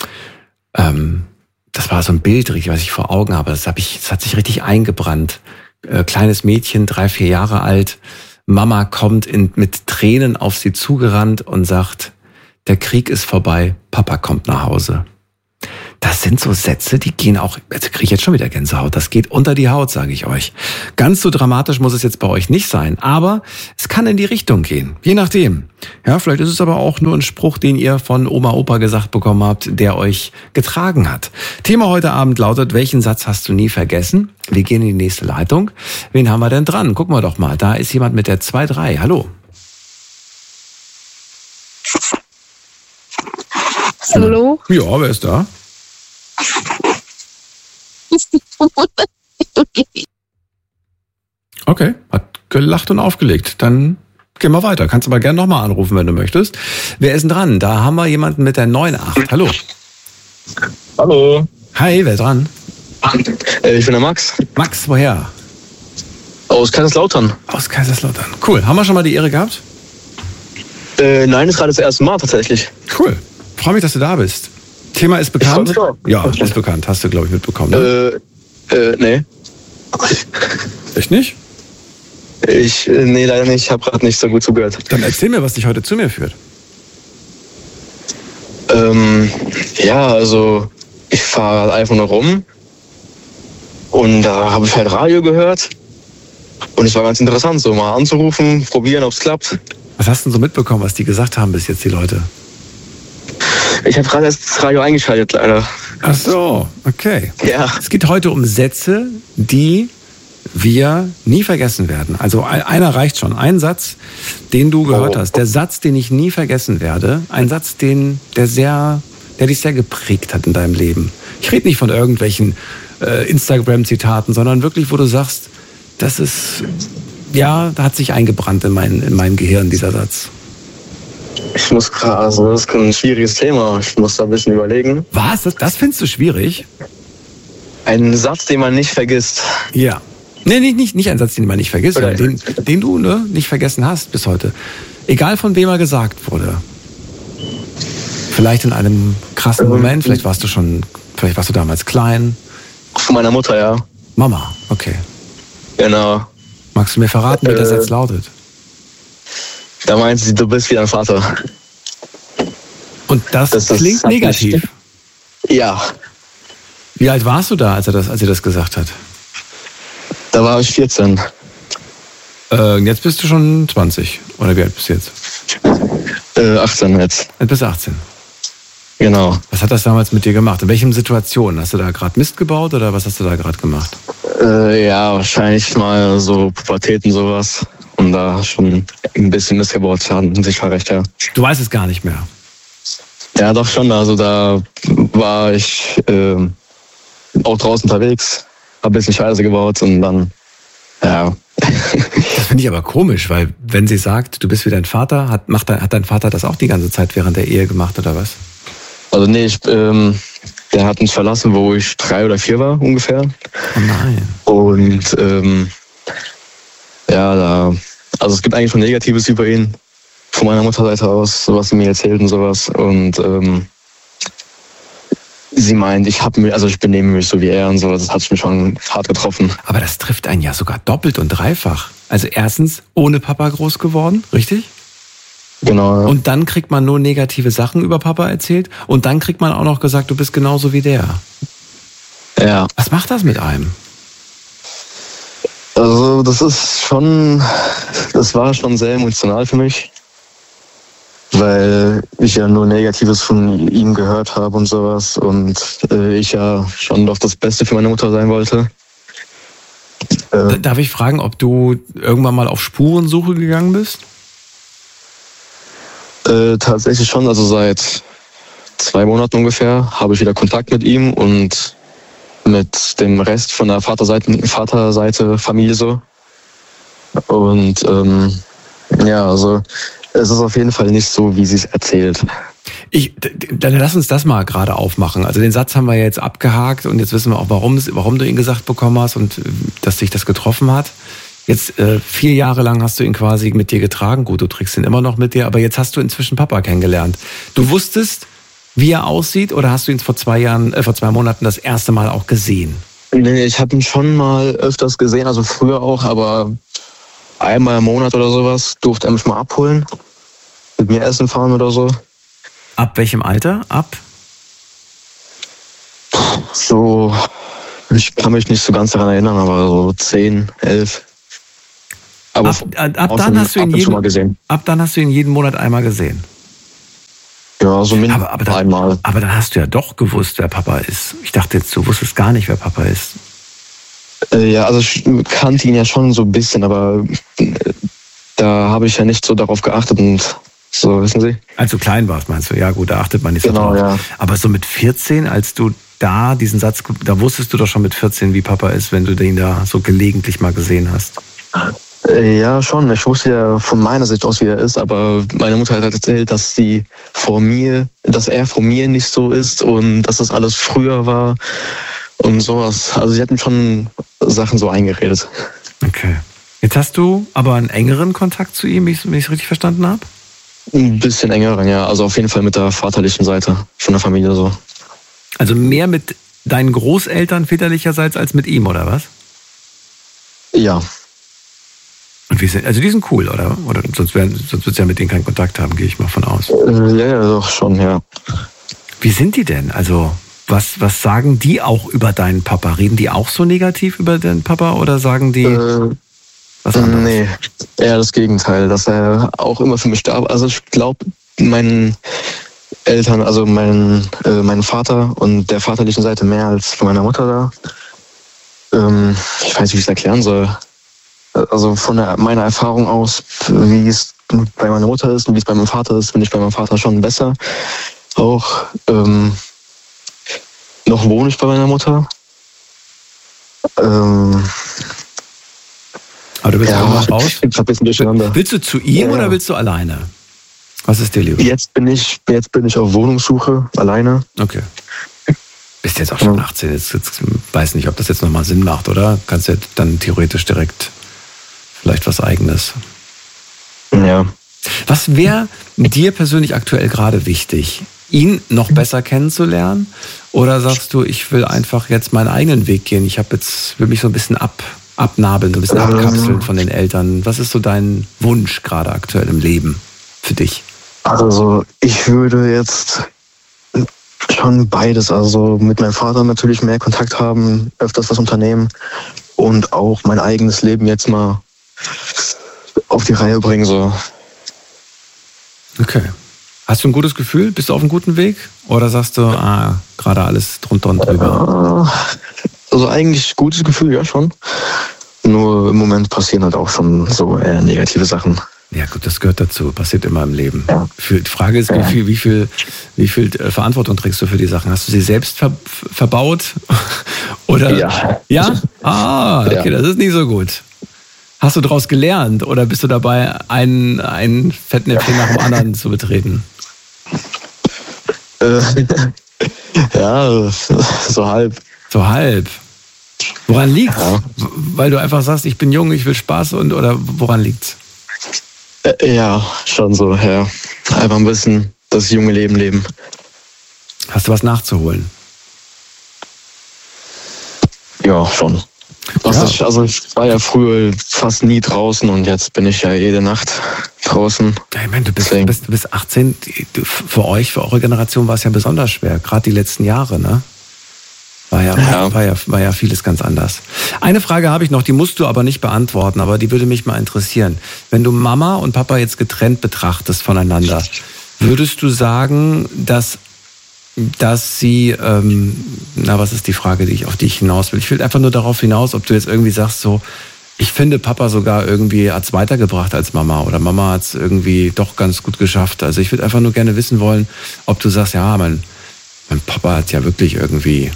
Speaker 1: ähm, das war so ein Bild, was ich vor Augen habe. Das, hab ich, das hat sich richtig eingebrannt. Äh, kleines Mädchen, drei, vier Jahre alt. Mama kommt in, mit Tränen auf sie zugerannt und sagt, der Krieg ist vorbei, Papa kommt nach Hause. Das sind so Sätze, die gehen auch, jetzt kriege ich jetzt schon wieder Gänsehaut, das geht unter die Haut, sage ich euch. Ganz so dramatisch muss es jetzt bei euch nicht sein, aber es kann in die Richtung gehen, je nachdem. Ja, vielleicht ist es aber auch nur ein Spruch, den ihr von Oma, Opa gesagt bekommen habt, der euch getragen hat. Thema heute Abend lautet, welchen Satz hast du nie vergessen? Wir gehen in die nächste Leitung. Wen haben wir denn dran? Gucken wir doch mal, da ist jemand mit der zwei drei. Hallo.
Speaker 5: Hallo?
Speaker 1: Ja, wer ist da? Okay, hat gelacht und aufgelegt. Dann gehen wir weiter. Kannst aber gerne nochmal anrufen, wenn du möchtest. Wer ist denn dran? Da haben wir jemanden mit der neun acht. Hallo.
Speaker 6: Hallo.
Speaker 1: Hi, wer dran?
Speaker 6: Äh, ich bin der Max.
Speaker 1: Max, woher?
Speaker 6: Aus Kaiserslautern.
Speaker 1: Aus Kaiserslautern. Cool. Haben wir schon mal die Ehre gehabt?
Speaker 6: Äh, nein, ist gerade das erste Mal tatsächlich.
Speaker 1: Cool. Freue mich, dass du da bist. Thema ist bekannt? Ja, ist bekannt. Hast du, glaube ich, mitbekommen. Ne?
Speaker 6: Äh, äh, nee.
Speaker 1: Echt nicht?
Speaker 6: Ich, äh, nee, leider nicht. Ich habe gerade nicht so gut zugehört.
Speaker 1: Dann erzähl mir, was dich heute zu mir führt.
Speaker 6: Ähm, ja, also ich fahre einfach nur rum und da habe ich halt Radio gehört und es war ganz interessant, so mal anzurufen, probieren, ob es klappt.
Speaker 1: Was hast du denn so mitbekommen, was die gesagt haben bis jetzt, die Leute?
Speaker 6: Ich habe gerade erst das Radio eingeschaltet, leider.
Speaker 1: Ach so, okay.
Speaker 6: Ja.
Speaker 1: Es geht heute um Sätze, die wir nie vergessen werden. Also einer reicht schon. Ein Satz, den du gehört
Speaker 6: Oh.
Speaker 1: hast. Der Satz, den ich nie vergessen werde. Ein Satz, den, der sehr, der dich sehr geprägt hat in deinem Leben. Ich rede nicht von irgendwelchen äh, Instagram-Zitaten, sondern wirklich, wo du sagst, das ist, ja, da hat sich eingebrannt in mein, in meinem Gehirn, dieser Satz.
Speaker 6: Ich muss gerade, also das ist ein schwieriges Thema. Ich muss da ein bisschen überlegen.
Speaker 1: Was? Das, das findest du schwierig?
Speaker 6: Ein Satz, den man nicht vergisst.
Speaker 1: Ja. Nee, nicht, nicht, nicht ein Satz, den man nicht vergisst,
Speaker 6: Oder
Speaker 1: sondern den, den du ne, nicht vergessen hast bis heute. Egal von wem er gesagt wurde. Vielleicht in einem krassen Moment, vielleicht warst du schon, vielleicht warst du damals klein.
Speaker 6: Von meiner Mutter, ja.
Speaker 1: Mama, okay.
Speaker 6: Genau.
Speaker 1: Magst du mir verraten, wie der
Speaker 6: Äh,
Speaker 1: Satz lautet?
Speaker 6: Da meint sie, du bist wie dein Vater.
Speaker 1: Und das,
Speaker 6: das- das
Speaker 1: klingt
Speaker 6: hat mich-
Speaker 1: negativ.
Speaker 6: Ja,
Speaker 1: Wie alt warst du da, als er das, als sie das gesagt hat?
Speaker 6: da war ich vierzehn.
Speaker 1: Äh, jetzt bist du schon zwanzig. Oder wie alt bist du jetzt?
Speaker 6: Äh, achtzehn jetzt.
Speaker 1: Jetzt bist du achtzehn.
Speaker 6: Genau.
Speaker 1: Was hat das damals mit dir gemacht? In welchen Situationen? Hast du da gerade Mist gebaut oder was hast du da gerade gemacht?
Speaker 6: Äh, ja, wahrscheinlich mal so Pubertät und sowas. Und da schon ein bisschen Mist gebaut hatten, sicher recht, ja.
Speaker 1: Du weißt es gar nicht mehr.
Speaker 6: Ja, doch schon. Also da war ich äh, auch draußen unterwegs, hab ein bisschen Scheiße gebaut und dann, ja.
Speaker 1: Das finde ich aber komisch, weil wenn sie sagt, du bist wie dein Vater, hat, macht, dein- hat dein Vater das auch die ganze Zeit während der Ehe gemacht oder was?
Speaker 6: Also nee, ich, ähm, der hat uns verlassen, wo ich drei oder vier war ungefähr.
Speaker 1: Oh nein.
Speaker 6: Und ähm, ja, da, also es gibt eigentlich schon Negatives über ihn von meiner Mutterseite aus, so was sie mir erzählt und sowas. Und ähm, sie meint, ich habe mir, also ich benehme mich so wie er und so. Das hat mich schon hart getroffen.
Speaker 1: Aber das trifft einen ja sogar doppelt und dreifach. Also erstens ohne Papa groß geworden, richtig?
Speaker 6: Genau.
Speaker 1: Und dann kriegt man nur negative Sachen über Papa erzählt und dann kriegt man auch noch gesagt, du bist genauso wie der.
Speaker 6: Ja,
Speaker 1: Was macht das mit einem?
Speaker 6: also das ist schon, das war schon sehr emotional für mich, weil ich ja nur Negatives von ihm gehört habe und sowas und äh, ich ja schon doch das Beste für meine Mutter sein wollte. Äh,
Speaker 1: Darf ich fragen, ob du irgendwann mal auf Spurensuche gegangen bist?
Speaker 6: Äh, tatsächlich schon, also seit zwei Monaten ungefähr habe ich wieder Kontakt mit ihm und mit dem Rest von der Vaterseite, Vaterseite Familie so. Und ähm, ja, also es ist auf jeden Fall nicht so, wie sie es erzählt.
Speaker 1: Ich, d- d- dann lass uns das mal gerade aufmachen. Also den Satz haben wir jetzt abgehakt und jetzt wissen wir auch, warum, es- warum du ihn gesagt bekommen hast und äh, dass dich das getroffen hat. Jetzt äh, vier Jahre lang hast du ihn quasi mit dir getragen. Gut, du trägst ihn immer noch mit dir, aber jetzt hast du inzwischen Papa kennengelernt. Du wusstest, wie er aussieht, oder hast du ihn vor zwei Jahren, äh, vor zwei Monaten das erste Mal auch gesehen?
Speaker 6: Nee, ich habe ihn schon mal öfters gesehen, also früher auch, aber einmal im Monat oder sowas durfte er mich mal abholen, mit mir essen fahren oder so.
Speaker 1: Ab welchem Alter? Ab?
Speaker 6: So, ich kann mich nicht so ganz daran erinnern, aber so zehn, elf. Aber
Speaker 1: ab, ab, ab, dann hast du ihn jeden, mal gesehen. ab dann hast du ihn jeden Monat einmal gesehen?
Speaker 6: Ja, so mindestens
Speaker 1: aber, aber dann,
Speaker 6: einmal.
Speaker 1: Aber dann hast du ja doch gewusst, wer Papa ist. Ich dachte jetzt, du wusstest gar nicht, wer Papa ist.
Speaker 6: Äh, ja, also ich kannte ihn ja schon so ein bisschen, aber äh, da habe ich ja nicht so darauf geachtet und so, wissen Sie?
Speaker 1: Als du klein warst, meinst du? Ja gut, da achtet man nicht so
Speaker 6: genau,
Speaker 1: drauf.
Speaker 6: Ja.
Speaker 1: Aber so mit vierzehn, als du da diesen Satz, da wusstest du doch schon mit vierzehn, wie Papa ist, wenn du den da so gelegentlich mal gesehen hast.
Speaker 6: Ja, schon. Ich wusste ja von meiner Sicht aus, wie er ist, aber meine Mutter hat erzählt, dass sie vor mir, dass er vor mir nicht so ist und dass das alles früher war und sowas. Also sie hatten schon Sachen so eingeredet.
Speaker 1: Okay. Jetzt hast du aber einen engeren Kontakt zu ihm, wenn ich es richtig verstanden habe?
Speaker 6: Ein bisschen engeren, ja. Also auf jeden Fall mit der vaterlichen Seite von der Familie so.
Speaker 1: Also mehr mit deinen Großeltern väterlicherseits als mit ihm, oder was?
Speaker 6: Ja.
Speaker 1: Und wie sind, also die sind cool, oder? Oder sonst werden, sonst würdest du ja mit denen keinen Kontakt haben, gehe ich mal von aus.
Speaker 6: Ja, ja, doch schon, ja.
Speaker 1: Wie sind die denn? Also was, was sagen die auch über deinen Papa? Reden die auch so negativ über deinen Papa oder sagen die
Speaker 6: äh,
Speaker 1: was anderes?
Speaker 6: Nee, eher das Gegenteil, dass er auch immer für mich da war. Also ich glaube, meinen Eltern, also mein, äh, meinen Vater und der vaterlichen Seite mehr als von meiner Mutter da. Ähm, ich weiß nicht, wie ich es erklären soll. Also von der, meiner Erfahrung aus, wie es bei meiner Mutter ist und wie es bei meinem Vater ist, finde ich bei meinem Vater schon besser. Auch ähm, noch wohne ich bei meiner Mutter. Ähm,
Speaker 1: Aber du willst
Speaker 6: ja,
Speaker 1: auch mal raus?
Speaker 6: Ich bin ein bisschen durcheinander.
Speaker 1: Willst du zu ihm ja. oder willst du alleine? Was ist dir lieber?
Speaker 6: Jetzt bin ich, jetzt bin ich auf Wohnungssuche, alleine.
Speaker 1: Okay. Bist jetzt auch schon achtzehn, jetzt, jetzt weiß nicht, ob das jetzt nochmal Sinn macht, oder? Kannst du dann theoretisch direkt vielleicht was Eigenes.
Speaker 6: Ja.
Speaker 1: Was wäre dir persönlich aktuell gerade wichtig? Ihn noch besser kennenzulernen? Oder sagst du, ich will einfach jetzt meinen eigenen Weg gehen? Ich habe jetzt, will mich so ein bisschen ab, abnabeln, so ein bisschen ähm, abkapseln von den Eltern. Was ist so dein Wunsch gerade aktuell im Leben für dich?
Speaker 6: Also ich würde jetzt schon beides, also mit meinem Vater natürlich mehr Kontakt haben, öfters was unternehmen und auch mein eigenes Leben jetzt mal auf die Reihe bringen. So.
Speaker 1: Okay. Hast du ein gutes Gefühl? Bist du auf einem guten Weg? Oder sagst du, ah, gerade alles drunter und drüber?
Speaker 6: Also eigentlich gutes Gefühl, ja schon. Nur im Moment passieren halt auch schon so eher negative Sachen.
Speaker 1: Ja gut, das gehört dazu, passiert immer im Leben.
Speaker 6: Ja.
Speaker 1: Die Frage ist, wie viel, wie viel, wie viel Verantwortung trägst du für die Sachen? Hast du sie selbst ver verbaut? Oder?
Speaker 6: Ja.
Speaker 1: Ja? Ah, okay,
Speaker 6: ja.
Speaker 1: Das ist nicht so gut. Hast du daraus gelernt oder bist du dabei, ein, ein Fettnäpfchen nach dem anderen zu betreten?
Speaker 6: Äh, ja, so halb.
Speaker 1: So halb? Woran liegt's?
Speaker 6: Ja.
Speaker 1: Weil du einfach sagst, ich bin jung, ich will Spaß und oder woran liegt's?
Speaker 6: Ja, schon so, ja. Einfach ein bisschen das junge Leben leben.
Speaker 1: Hast du was nachzuholen?
Speaker 6: Ja, schon. Was
Speaker 1: Ja.
Speaker 6: Ich, also ich war ja früher fast nie draußen und jetzt bin ich ja jede Nacht draußen.
Speaker 1: Ja, ich meine, du bist, du bist, du bist achtzehn, du, für euch, für eure Generation war es ja besonders schwer, gerade die letzten Jahre, ne? War ja,
Speaker 6: Ja.
Speaker 1: War, ja, war ja vieles ganz anders. Eine Frage habe ich noch, die musst du aber nicht beantworten, aber die würde mich mal interessieren. Wenn du Mama und Papa jetzt getrennt betrachtest voneinander, würdest du sagen, dass, dass sie, ähm, na, was ist die Frage, die ich, auf die ich hinaus will? Ich will einfach nur darauf hinaus, ob du jetzt irgendwie sagst, so, ich finde, Papa sogar irgendwie hat es weitergebracht als Mama oder Mama hat es irgendwie doch ganz gut geschafft. Also ich würde einfach nur gerne wissen wollen, ob du sagst, ja, mein, mein Papa hat ja wirklich irgendwie...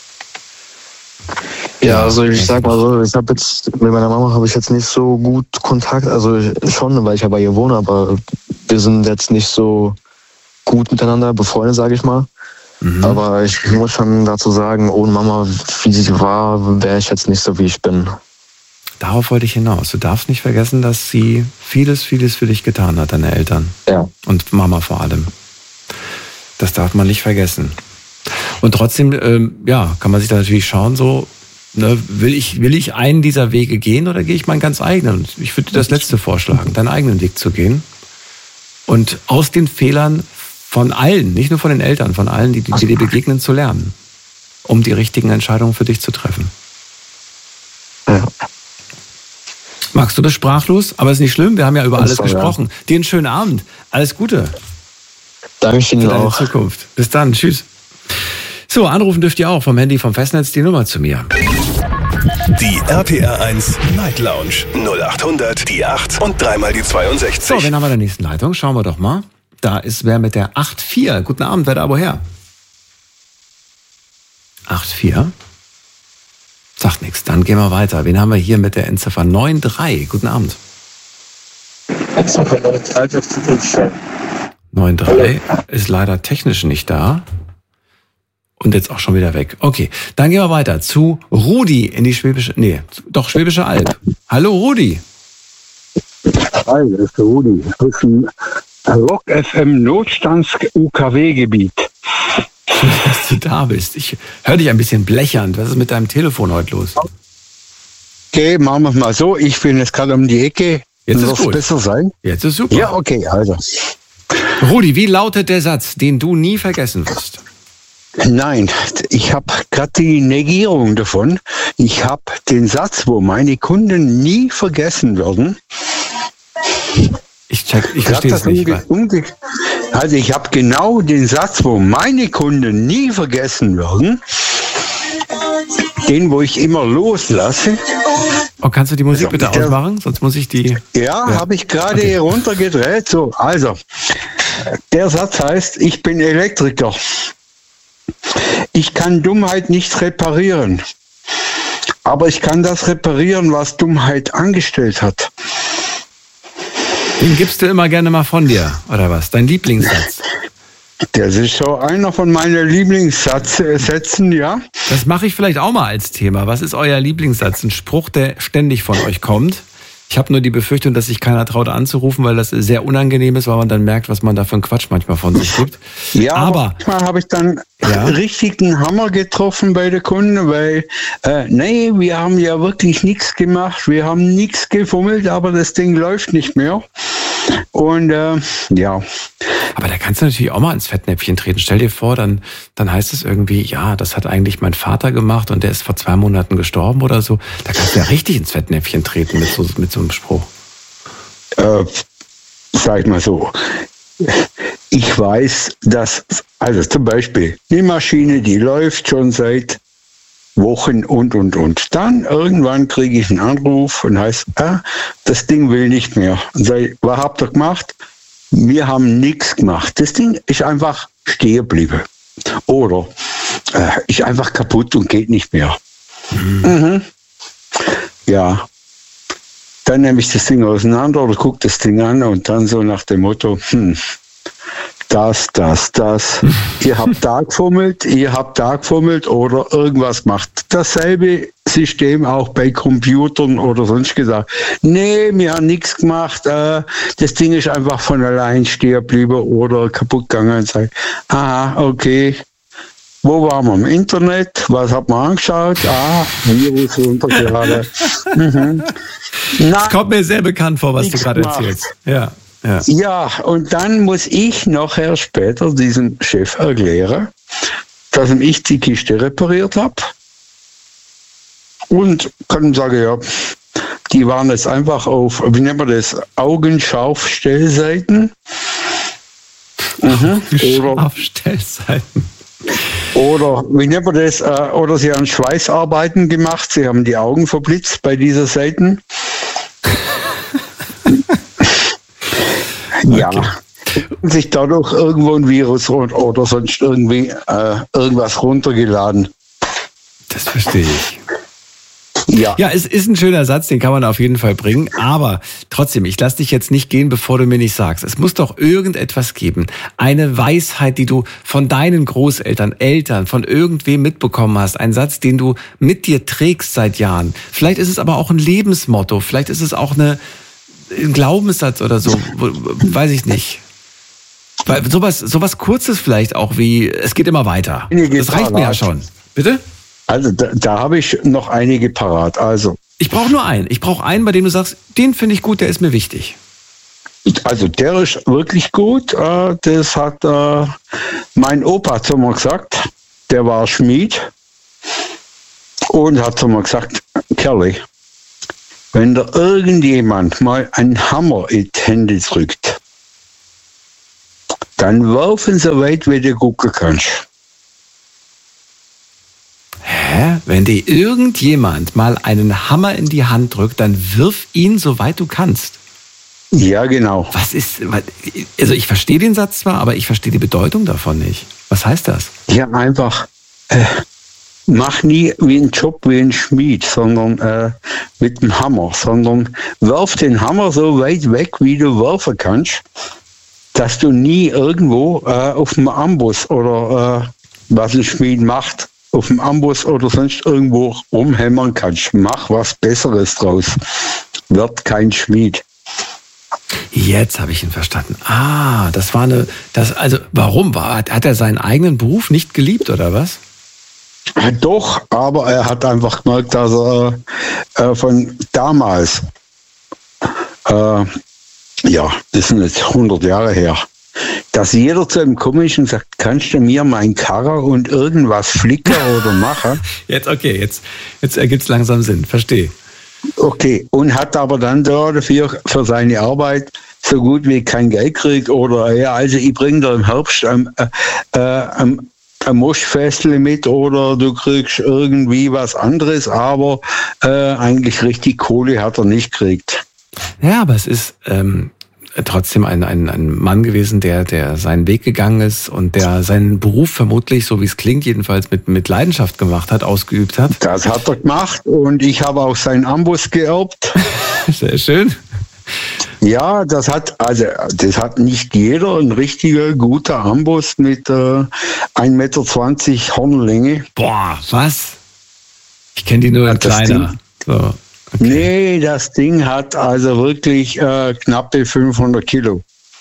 Speaker 6: Ja, also ich sag mal so, ich habe jetzt mit meiner Mama habe ich jetzt nicht so gut Kontakt, also schon, weil ich ja bei ihr wohne, aber wir sind jetzt nicht so gut miteinander befreundet, sage ich mal. Mhm. Aber ich muss schon dazu sagen, ohne Mama, wie sie war, wäre ich jetzt nicht so, wie ich bin.
Speaker 1: Darauf wollte ich hinaus. Du darfst nicht vergessen, dass sie vieles, vieles für dich getan hat, deine Eltern.
Speaker 6: Ja.
Speaker 1: Und Mama vor allem. Das darf man nicht vergessen. Und trotzdem, ähm, ja, kann man sich da natürlich schauen, so, ne, will ich, will ich einen dieser Wege gehen oder gehe ich meinen ganz eigenen? Ich würde dir das letzte vorschlagen, deinen eigenen Weg zu gehen. Und aus den Fehlern von allen, nicht nur von den Eltern, von allen, die, die dir begegnen, zu lernen. um die richtigen Entscheidungen für dich zu treffen.
Speaker 6: Ja.
Speaker 1: Magst du das sprachlos? Aber ist nicht schlimm, wir haben ja über alles
Speaker 6: war,
Speaker 1: gesprochen.
Speaker 6: Ja.
Speaker 1: Dir einen schönen Abend. Alles Gute.
Speaker 6: Danke Ihnen
Speaker 1: für deine
Speaker 6: auch.
Speaker 1: Zukunft. Bis dann. Tschüss. So, anrufen dürft ihr auch vom Handy vom Festnetz die Nummer zu mir.
Speaker 3: Die R P R eins Night Lounge null acht hundert, die acht und dreimal die zweiundsechzig.
Speaker 1: So, wen haben wir in der nächsten Leitung? Schauen wir doch mal. Da ist wer mit der acht vier. Guten Abend, wer da woher? acht vier? Sagt nichts. Dann gehen wir weiter. Wen haben wir hier mit der Endziffer neun drei? Guten Abend. neun drei ist leider technisch nicht da. Und jetzt auch schon wieder weg. Okay, dann gehen wir weiter zu Rudi in die Schwäbische, nee, doch Schwäbische Alb. Hallo Rudi.
Speaker 5: Hi, das ist der Rudi. Das ist ein Rock F M Notstands-U K W-Gebiet.
Speaker 1: Schön, dass du da bist. Ich höre dich ein bisschen blechernd. Was ist mit deinem Telefon heute los?
Speaker 5: Okay, machen wir es mal so. Ich bin jetzt gerade um die Ecke.
Speaker 1: Jetzt ist
Speaker 5: Wird's
Speaker 1: gut.
Speaker 5: besser sein?
Speaker 1: Jetzt ist super.
Speaker 5: Ja, okay, also.
Speaker 1: Rudi, wie lautet der Satz, den du nie vergessen wirst?
Speaker 5: Nein, ich habe gerade die Negierung davon. Ich habe den Satz, wo meine Kunden nie vergessen werden.
Speaker 1: Ich check, ich
Speaker 5: Grad
Speaker 1: verstehe es
Speaker 5: das
Speaker 1: nicht.
Speaker 5: umge- umge- Also ich habe genau den Satz, wo meine Kunden nie vergessen werden. Den, wo ich immer loslasse.
Speaker 1: Oh, kannst du die Musik
Speaker 5: Also,
Speaker 1: bitte
Speaker 5: der-
Speaker 1: ausmachen? Sonst muss ich die...
Speaker 5: Ja,
Speaker 1: Ja.
Speaker 5: habe ich gerade
Speaker 1: Okay.
Speaker 5: runtergedreht. So, also, der Satz heißt, ich bin Elektriker. Ich kann Dummheit nicht reparieren. Aber ich kann das reparieren, was Dummheit angestellt hat.
Speaker 1: Den gibst du immer gerne mal von dir, oder was? Dein Lieblingssatz.
Speaker 5: Das ist so einer von meinen Lieblingssätzen, ja.
Speaker 1: Das mache ich vielleicht auch mal als Thema. Was ist euer Lieblingssatz? Ein Spruch, der ständig von euch kommt. Ich habe nur die Befürchtung, dass sich keiner traut anzurufen, weil das sehr unangenehm ist, weil man dann merkt, was man da für einen Quatsch manchmal von sich gibt.
Speaker 5: Ja,
Speaker 1: aber
Speaker 5: manchmal habe ich dann
Speaker 1: Ja.
Speaker 5: richtig einen Hammer getroffen bei den Kunden, weil, äh, nee, wir haben ja wirklich nichts gemacht, wir haben nichts gefummelt, aber das Ding läuft nicht mehr. Und äh, ja,
Speaker 1: Aber da kannst du natürlich auch mal ins Fettnäpfchen treten. Stell dir vor, dann, dann heißt es irgendwie, ja, das hat eigentlich mein Vater gemacht und der ist vor zwei Monaten gestorben oder so. Da kannst du ja richtig ins Fettnäpfchen treten mit so, mit so einem Spruch.
Speaker 5: äh, sag ich mal so, ich weiß, dass, also zum Beispiel, die Maschine, die läuft schon seit Wochen und, und, und. Dann irgendwann kriege ich einen Anruf und heißt, ah, das Ding will nicht mehr. Und sage ich, was habt ihr gemacht? Wir haben nichts gemacht. Das Ding ist einfach stehen geblieben. Oder äh, ist einfach kaputt und geht nicht mehr. Mhm. Mhm. Ja. Dann nehme ich das Ding auseinander oder gucke das Ding an und dann so nach dem Motto, hm, das, das, das. Ihr habt da gefummelt, ihr habt da gefummelt oder irgendwas macht. Dasselbe System auch bei Computern oder sonst gesagt. Nee, wir haben nichts gemacht. Äh, das Ding ist einfach von allein stehen geblieben oder kaputt gegangen. Und sagt, aha, okay. Wo waren wir? Im Internet? Was hat man angeschaut? Ah, Virus runtergeladen. Mhm.
Speaker 1: Das kommt mir sehr bekannt vor, was du gerade
Speaker 5: gemacht.
Speaker 1: erzählst. Ja, ja.
Speaker 5: Ja, und dann muss ich nachher später diesem Chef erklären, dass ich die Kiste repariert habe. Und kann sagen, ja, die waren jetzt einfach auf, wie nennt man das, Augenscharfstellseiten. Mhm. Oder,
Speaker 1: Scharfstellseiten.
Speaker 5: oder, wie nennt man das, äh, oder sie haben Schweißarbeiten gemacht, sie haben die Augen verblitzt bei dieser Seiten. Ja, sich dadurch irgendwo ein Virus oder, oder sonst irgendwie äh, irgendwas runtergeladen.
Speaker 1: Das verstehe ich.
Speaker 5: Ja.
Speaker 1: Ja, es ist ein schöner Satz, den kann man auf jeden Fall bringen. Aber trotzdem, ich lasse dich jetzt nicht gehen, bevor du mir nicht sagst. Es muss doch irgendetwas geben. Eine Weisheit, die du von deinen Großeltern, Eltern, von irgendwem mitbekommen hast. Ein Satz, den du mit dir trägst seit Jahren. Vielleicht ist es aber auch ein Lebensmotto. Vielleicht ist es auch eine, ein Glaubenssatz oder so. Weiß ich nicht. Weil sowas, sowas Kurzes vielleicht auch wie, es geht immer weiter. Das reicht mir ja schon. Bitte?
Speaker 5: Also da, da habe ich noch einige parat. Also,
Speaker 1: Ich brauche nur einen. Ich brauche einen, bei dem du sagst, den finde ich gut, der ist mir wichtig.
Speaker 5: also der ist wirklich gut. Äh, das hat äh, mein Opa zu mir gesagt. Der war Schmied. Und hat zu mir gesagt, Kerli, wenn da irgendjemand mal einen Hammer in die Hände drückt, dann werfen so weit, wie du gucken kannst.
Speaker 1: Hä? Wenn dir irgendjemand mal einen Hammer in die Hand drückt, dann wirf ihn so weit du kannst.
Speaker 5: Ja, genau.
Speaker 1: Was ist, also ich verstehe den Satz zwar, aber ich verstehe die Bedeutung davon nicht. Was heißt das?
Speaker 5: Ja, einfach, äh, mach nie wie einen Job wie ein Schmied, sondern äh, mit dem Hammer, sondern werf den Hammer so weit weg, wie du werfen kannst, dass du nie irgendwo äh, auf dem Amboss oder äh, was ein Schmied macht, auf dem Amboss oder sonst irgendwo rumhämmern kannst. Mach was Besseres draus. Wird kein Schmied.
Speaker 1: Jetzt habe ich ihn verstanden. Ah, das war eine, das, also warum? War, hat er seinen eigenen Beruf nicht geliebt oder was?
Speaker 5: Doch, aber er hat einfach gemerkt, dass er äh, von damals, äh, ja, das sind jetzt hundert Jahre her, dass jeder zu ihm kommt und sagt, kannst du mir mein Karre und irgendwas flicken oder machen?
Speaker 1: Jetzt, okay, jetzt, jetzt ergibt es langsam Sinn, verstehe.
Speaker 5: Okay, und hat aber dann dafür für seine Arbeit so gut wie kein Geld gekriegt oder ja, also ich bringe da im Herbst ein, äh, ein, ein Moschfestle mit oder du kriegst irgendwie was anderes, aber äh, eigentlich richtig Kohle hat er nicht gekriegt.
Speaker 1: Ja, aber es ist ähm, trotzdem ein, ein, ein Mann gewesen, der, der seinen Weg gegangen ist und der seinen Beruf vermutlich, so wie es klingt, jedenfalls mit, mit Leidenschaft gemacht hat, ausgeübt hat.
Speaker 5: Das hat er gemacht und ich habe auch seinen Amboss geerbt.
Speaker 1: Sehr schön.
Speaker 5: Ja, das hat, also, das hat nicht jeder, ein richtiger, guter Amboss mit äh, ein Meter zwanzig Hornlänge.
Speaker 1: Boah, was? Ich kenne die nur in kleiner. So, okay.
Speaker 5: Nee, das Ding hat also wirklich äh, knappe fünfhundert Kilo.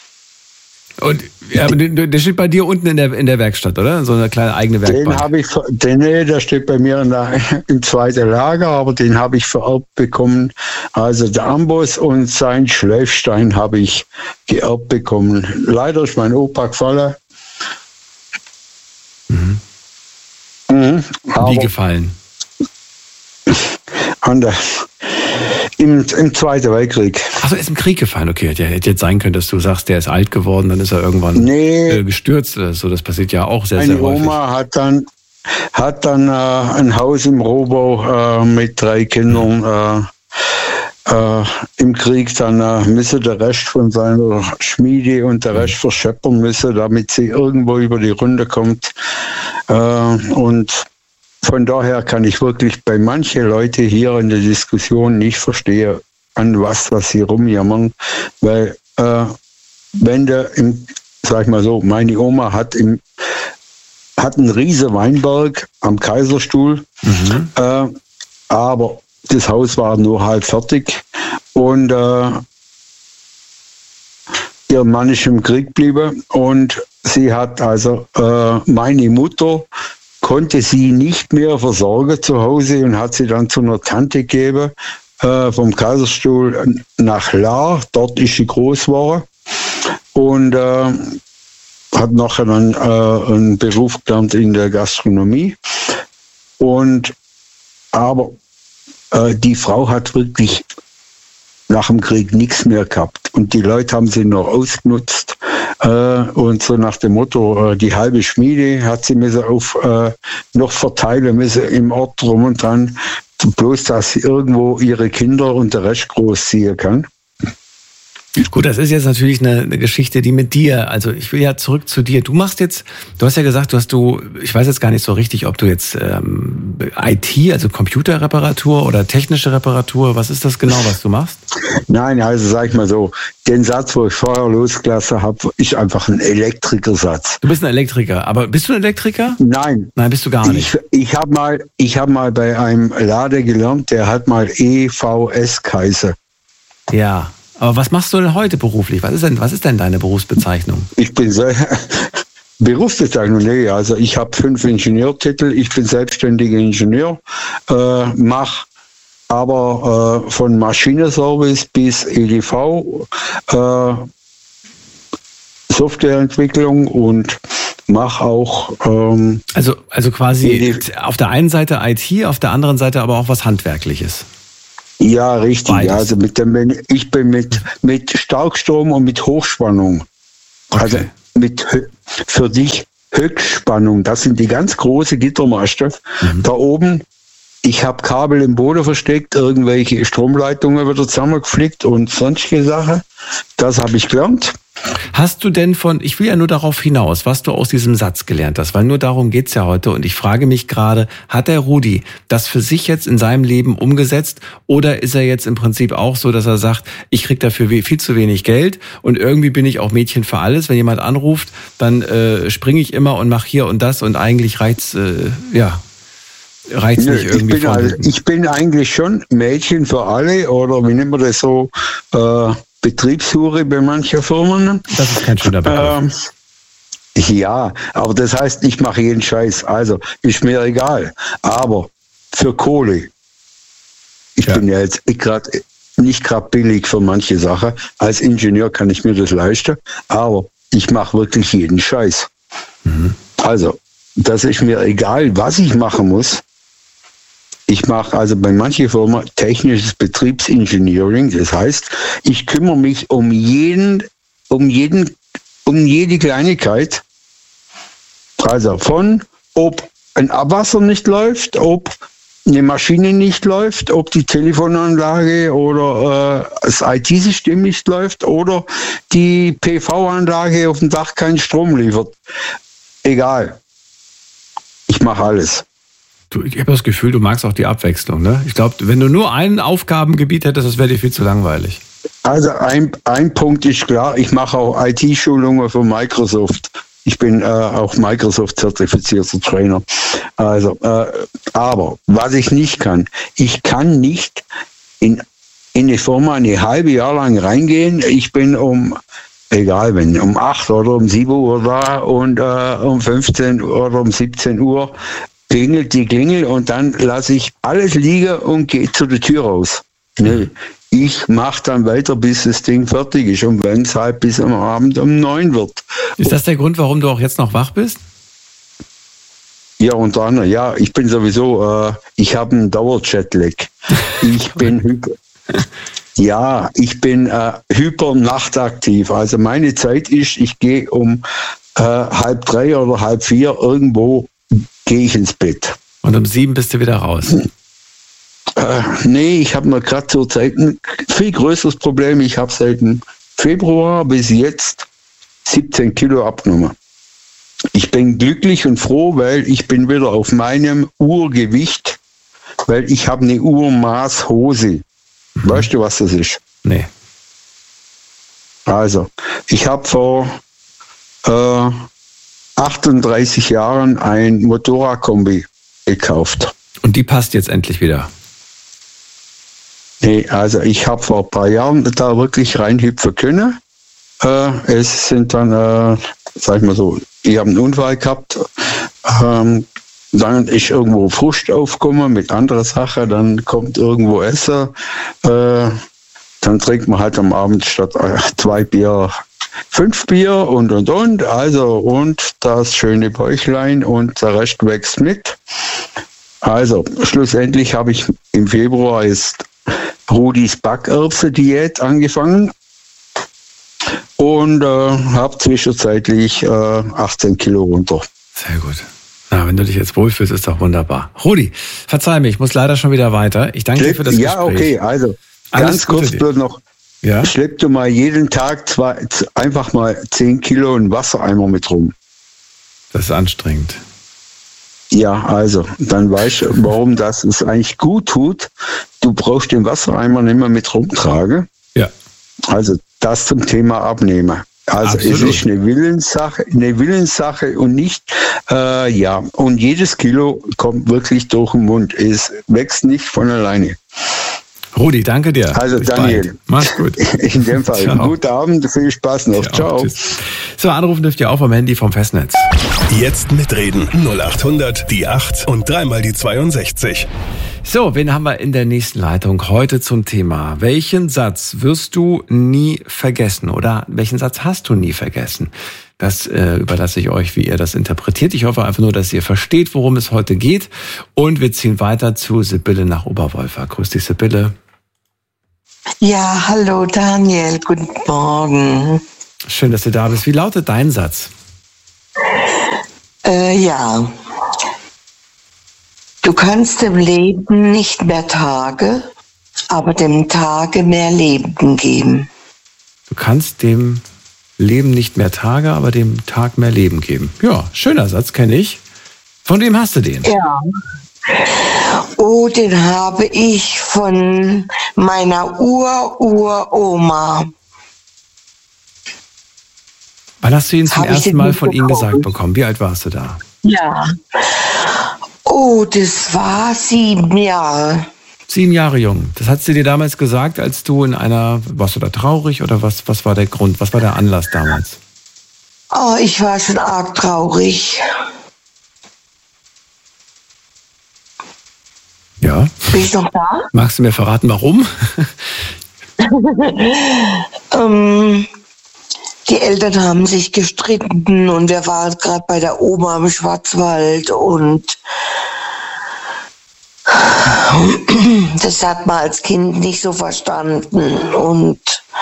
Speaker 1: Und ja, der, der steht bei dir unten in der, in der Werkstatt, oder? So eine kleine eigene Werkbank.
Speaker 5: Den habe ich, den, nee, der steht bei mir in der, im zweiten Lager, aber den habe ich vererbt bekommen. Also der Amboss und sein Schleifstein habe ich geerbt bekommen. Leider ist mein Opa gefallen.
Speaker 1: Mhm.
Speaker 5: Mhm,
Speaker 1: Wie gefallen?
Speaker 5: An der, im, Im Zweiten Weltkrieg.
Speaker 1: Achso, er ist im Krieg gefallen. Okay, der hätte jetzt sein können, dass du sagst, der ist alt geworden, dann ist er irgendwann
Speaker 5: nee,
Speaker 1: gestürzt oder so. Das passiert ja auch sehr,
Speaker 5: meine
Speaker 1: sehr häufig.
Speaker 5: Meine Oma hat dann, hat dann äh, ein Haus im Rohbau äh, mit drei Kindern äh, äh, im Krieg dann äh, müsse der Rest von seiner Schmiede und der Rest verscheppern müsse, damit sie irgendwo über die Runde kommt. Äh, und von daher kann ich wirklich bei manchen Leuten hier in der Diskussion nicht verstehen, an was, was sie rumjammern, weil äh, wenn der, im, sag ich mal so, meine Oma hat im hat einen riesen Weinberg am Kaiserstuhl, mhm. äh, aber das Haus war nur halb fertig und äh, ihr Mann ist im Krieg geblieben und sie hat also äh, meine Mutter konnte sie nicht mehr versorgen zu Hause und hat sie dann zu einer Tante gegeben, äh, vom Kaiserstuhl nach Lahr. Dort ist sie groß geworden und äh, hat nachher dann äh, einen Beruf gelernt in der Gastronomie. Und aber äh, die Frau hat wirklich nach dem Krieg nichts mehr gehabt. Und die Leute haben sie noch ausgenutzt. Äh, und so nach dem Motto, äh, die halbe Schmiede hat sie müssen auf äh, noch verteilen müssen im Ort drum und dran, bloß dass sie irgendwo ihre Kinder und der Rest großziehen kann.
Speaker 1: Gut, das ist jetzt natürlich eine, eine Geschichte, die mit dir, also ich will ja zurück zu dir. Du machst jetzt, du hast ja gesagt, du hast du, ich weiß jetzt gar nicht so richtig, ob du jetzt ähm, I T, also Computerreparatur oder technische Reparatur, was ist das genau, was du machst?
Speaker 5: Nein, also sag ich mal so, den Satz, wo ich vorher losgelassen habe, ist einfach ein Elektrikersatz.
Speaker 1: Du bist ein Elektriker, aber bist du ein Elektriker?
Speaker 5: Nein.
Speaker 1: Nein, bist du gar nicht.
Speaker 5: Ich, ich habe mal, ich habe mal bei einem Laden gelernt, der hat mal E V S geheißen.
Speaker 1: Ja. Aber was machst du denn heute beruflich? Was ist denn, was ist denn deine Berufsbezeichnung?
Speaker 5: Ich bin sehr Berufsbezeichnung, nee, also ich habe fünf Ingenieurtitel, ich bin selbstständiger Ingenieur, äh, mache aber äh, von Maschinenservice bis E D V, äh, Softwareentwicklung und mache auch... Ähm,
Speaker 1: also, also quasi auf der einen Seite I T, auf der anderen Seite aber auch was Handwerkliches.
Speaker 5: Ja, richtig.
Speaker 1: Beides.
Speaker 5: Also mit dem, ich bin mit, mit Starkstrom und mit Hochspannung.
Speaker 1: Okay.
Speaker 5: Also mit für dich Höchstspannung. Das sind die ganz große Gittermaste. Mhm. Da oben, ich habe Kabel im Boden versteckt, irgendwelche Stromleitungen wieder zusammengeflickt und sonstige Sachen. Das habe ich gelernt.
Speaker 1: Hast du denn von, ich will ja nur darauf hinaus, was du aus diesem Satz gelernt hast, weil nur darum geht's ja heute und ich frage mich gerade, hat der Rudi das für sich jetzt in seinem Leben umgesetzt oder ist er jetzt im Prinzip auch so, dass er sagt, ich krieg dafür viel zu wenig Geld und irgendwie bin ich auch Mädchen für alles, wenn jemand anruft, dann äh, springe ich immer und mache hier und das und eigentlich reizt, äh, ja, reizt
Speaker 5: Nö,
Speaker 1: nicht irgendwie.
Speaker 5: Ich bin, also, ich bin eigentlich schon Mädchen für alle oder wie nennt man das so, äh, Betriebshure bei manchen Firmen.
Speaker 1: Das ist kein schöner
Speaker 5: Begriff. Ähm, ja, aber das heißt, ich mache jeden Scheiß. Also, ist mir egal. Aber für Kohle, ich ja. bin ja jetzt grad, nicht gerade billig für manche Sachen. Als Ingenieur kann ich mir das leisten, aber ich mache wirklich jeden Scheiß. Mhm. Also, das ist mir egal, was ich machen muss. Ich mache also bei manchen Firmen technisches Betriebsengineering. Das heißt, ich kümmere mich um jeden, um jeden, um jede Kleinigkeit. Also von, ob ein Abwasser nicht läuft, ob eine Maschine nicht läuft, ob die Telefonanlage oder äh, das I T-System nicht läuft oder die P V-Anlage auf dem Dach keinen Strom liefert. Egal. Ich mache alles.
Speaker 1: Du, ich habe das Gefühl, du magst auch die Abwechslung, ne? Ich glaube, wenn du nur ein Aufgabengebiet hättest, das wäre dir viel zu langweilig.
Speaker 5: Also ein, ein Punkt ist klar, ich mache auch I T-Schulungen für Microsoft. Ich bin äh, auch Microsoft-zertifizierter Trainer. Also, äh, aber was ich nicht kann, ich kann nicht in, in eine Firma eine halbe Jahr lang reingehen. Ich bin um, egal wenn, um acht oder um sieben Uhr da und äh, um fünfzehn oder um siebzehn Uhr klingelt die Klingel und dann lasse ich alles liegen und gehe zu der Tür raus. Nee, ich mache dann weiter, bis das Ding fertig ist und wenn es halt bis am Abend um neun wird.
Speaker 1: Ist das der Grund, warum du auch jetzt noch wach bist?
Speaker 5: Ja, unter anderem, ja, ich bin sowieso, äh, ich habe einen Dauer-Jetlag. Ich bin hyper, ja, ich bin äh, hyper nachtaktiv. Also meine Zeit ist, ich gehe um äh, halb drei oder halb vier irgendwo gehe ich ins Bett.
Speaker 1: Und um sieben bist du wieder raus?
Speaker 5: Äh, nee, ich habe mir gerade zur Zeit ein viel größeres Problem. Ich habe seit dem Februar bis jetzt siebzehn Kilo abgenommen. Ich bin glücklich und froh, weil ich bin wieder auf meinem Urgewicht, weil ich habe eine Urmaßhose. Mhm. Weißt du, was das ist?
Speaker 1: Nee.
Speaker 5: Also, ich habe vor äh, achtunddreißig Jahren ein Motorradkombi gekauft.
Speaker 1: Und die passt jetzt endlich wieder?
Speaker 5: Nee, also ich habe vor ein paar Jahren da wirklich reinhüpfen können. Äh, es sind dann, äh, sag ich mal so, ich habe einen Unfall gehabt. Ähm, dann ist irgendwo Frust aufgekommen mit anderer Sache. Dann kommt irgendwo Essen. Äh, dann trinkt man halt am Abend statt zwei Bier fünf Bier und und und. Also und das schöne Bäuchlein und der Rest wächst mit. Also schlussendlich habe ich im Februar jetzt Rudis Backerbse-Diät angefangen und äh, habe zwischenzeitlich äh, achtzehn Kilo runter.
Speaker 1: Sehr gut. Na, wenn du dich jetzt wohlfühlst, ist doch wunderbar. Rudi, verzeih mir, ich muss leider schon wieder weiter. Ich danke dir für das Gespräch.
Speaker 5: Ja, okay, also
Speaker 1: Alles
Speaker 5: ganz kurz bloß noch.
Speaker 1: Ja?
Speaker 5: Schlepp du mal jeden Tag zwei, einfach mal zehn Kilo in Wassereimer mit rum.
Speaker 1: Das ist anstrengend.
Speaker 5: Ja, also, dann weißt du, warum das es eigentlich gut tut. Du brauchst den Wassereimer nicht mehr mit rumtragen.
Speaker 1: Ja.
Speaker 5: Also, das zum Thema Abnehmen. Also, Absolut. Es ist eine Willenssache, eine Willenssache und nicht, äh, ja, und jedes Kilo kommt wirklich durch den Mund. Es wächst nicht von alleine.
Speaker 1: Rudi, danke dir.
Speaker 5: Also
Speaker 1: Bis
Speaker 5: Daniel,
Speaker 1: bald. Mach's gut.
Speaker 5: In dem Fall. Ciao. Guten Abend, viel Spaß noch. Ciao. Ciao.
Speaker 1: So, anrufen dürft ihr auch vom Handy vom Festnetz.
Speaker 3: Jetzt mitreden. null acht hundert, die acht und dreimal die zweiundsechzig.
Speaker 1: So, wen haben wir in der nächsten Leitung heute zum Thema? Welchen Satz wirst du nie vergessen oder welchen Satz hast du nie vergessen? Das äh, überlasse ich euch, wie ihr das interpretiert. Ich hoffe einfach nur, dass ihr versteht, worum es heute geht. Und wir ziehen weiter zu Sibylle nach Oberwolfach. Grüß dich, Sibylle.
Speaker 7: Ja, hallo Daniel, guten Morgen.
Speaker 1: Schön, dass du da bist. Wie lautet dein Satz?
Speaker 7: Äh, ja. Du kannst dem Leben nicht mehr Tage, aber dem Tage mehr Leben geben.
Speaker 1: Du kannst dem Leben nicht mehr Tage, aber dem Tag mehr Leben geben. Ja, schöner Satz, kenne ich. Von wem hast du den?
Speaker 7: Ja. Oh, den habe ich von meiner Ur-Ur-Oma.
Speaker 1: Wann hast du ihn zum ersten Mal von ihm gesagt bekommen? Wie alt warst du da?
Speaker 7: Ja. Oh, das war sieben Jahre.
Speaker 1: Sieben Jahre jung. Das hat sie dir damals gesagt, als du in einer, warst du da traurig oder was, was war der Grund, was war der Anlass damals?
Speaker 7: Oh, ich war schon arg traurig.
Speaker 1: Ja.
Speaker 7: Bin ich noch da?
Speaker 1: Magst du mir verraten, warum?
Speaker 7: ähm, die Eltern haben sich gestritten und wir waren gerade bei der Oma im Schwarzwald und das hat man als Kind nicht so verstanden und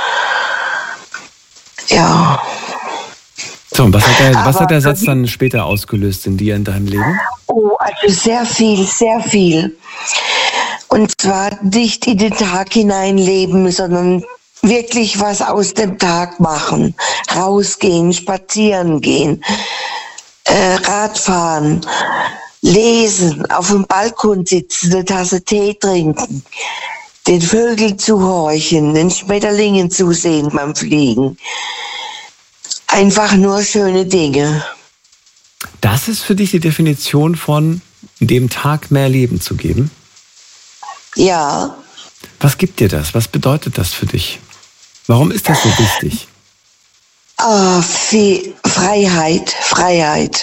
Speaker 7: ja.
Speaker 1: So, und was hat der, was hat der Satz dann später ausgelöst in dir, in deinem Leben?
Speaker 7: Oh, also sehr viel, sehr viel. Und zwar nicht in den Tag hineinleben, sondern wirklich was aus dem Tag machen. Rausgehen, spazieren gehen, äh, Radfahren, lesen, auf dem Balkon sitzen, eine Tasse Tee trinken, den Vögeln zuhorchen, den Schmetterlingen zusehen beim Fliegen. Einfach nur schöne Dinge.
Speaker 1: Das ist für dich die Definition von dem Tag mehr Leben zu geben?
Speaker 7: Ja.
Speaker 1: Was gibt dir das? Was bedeutet das für dich? Warum ist das so wichtig?
Speaker 7: Ah, viel Freiheit, Freiheit.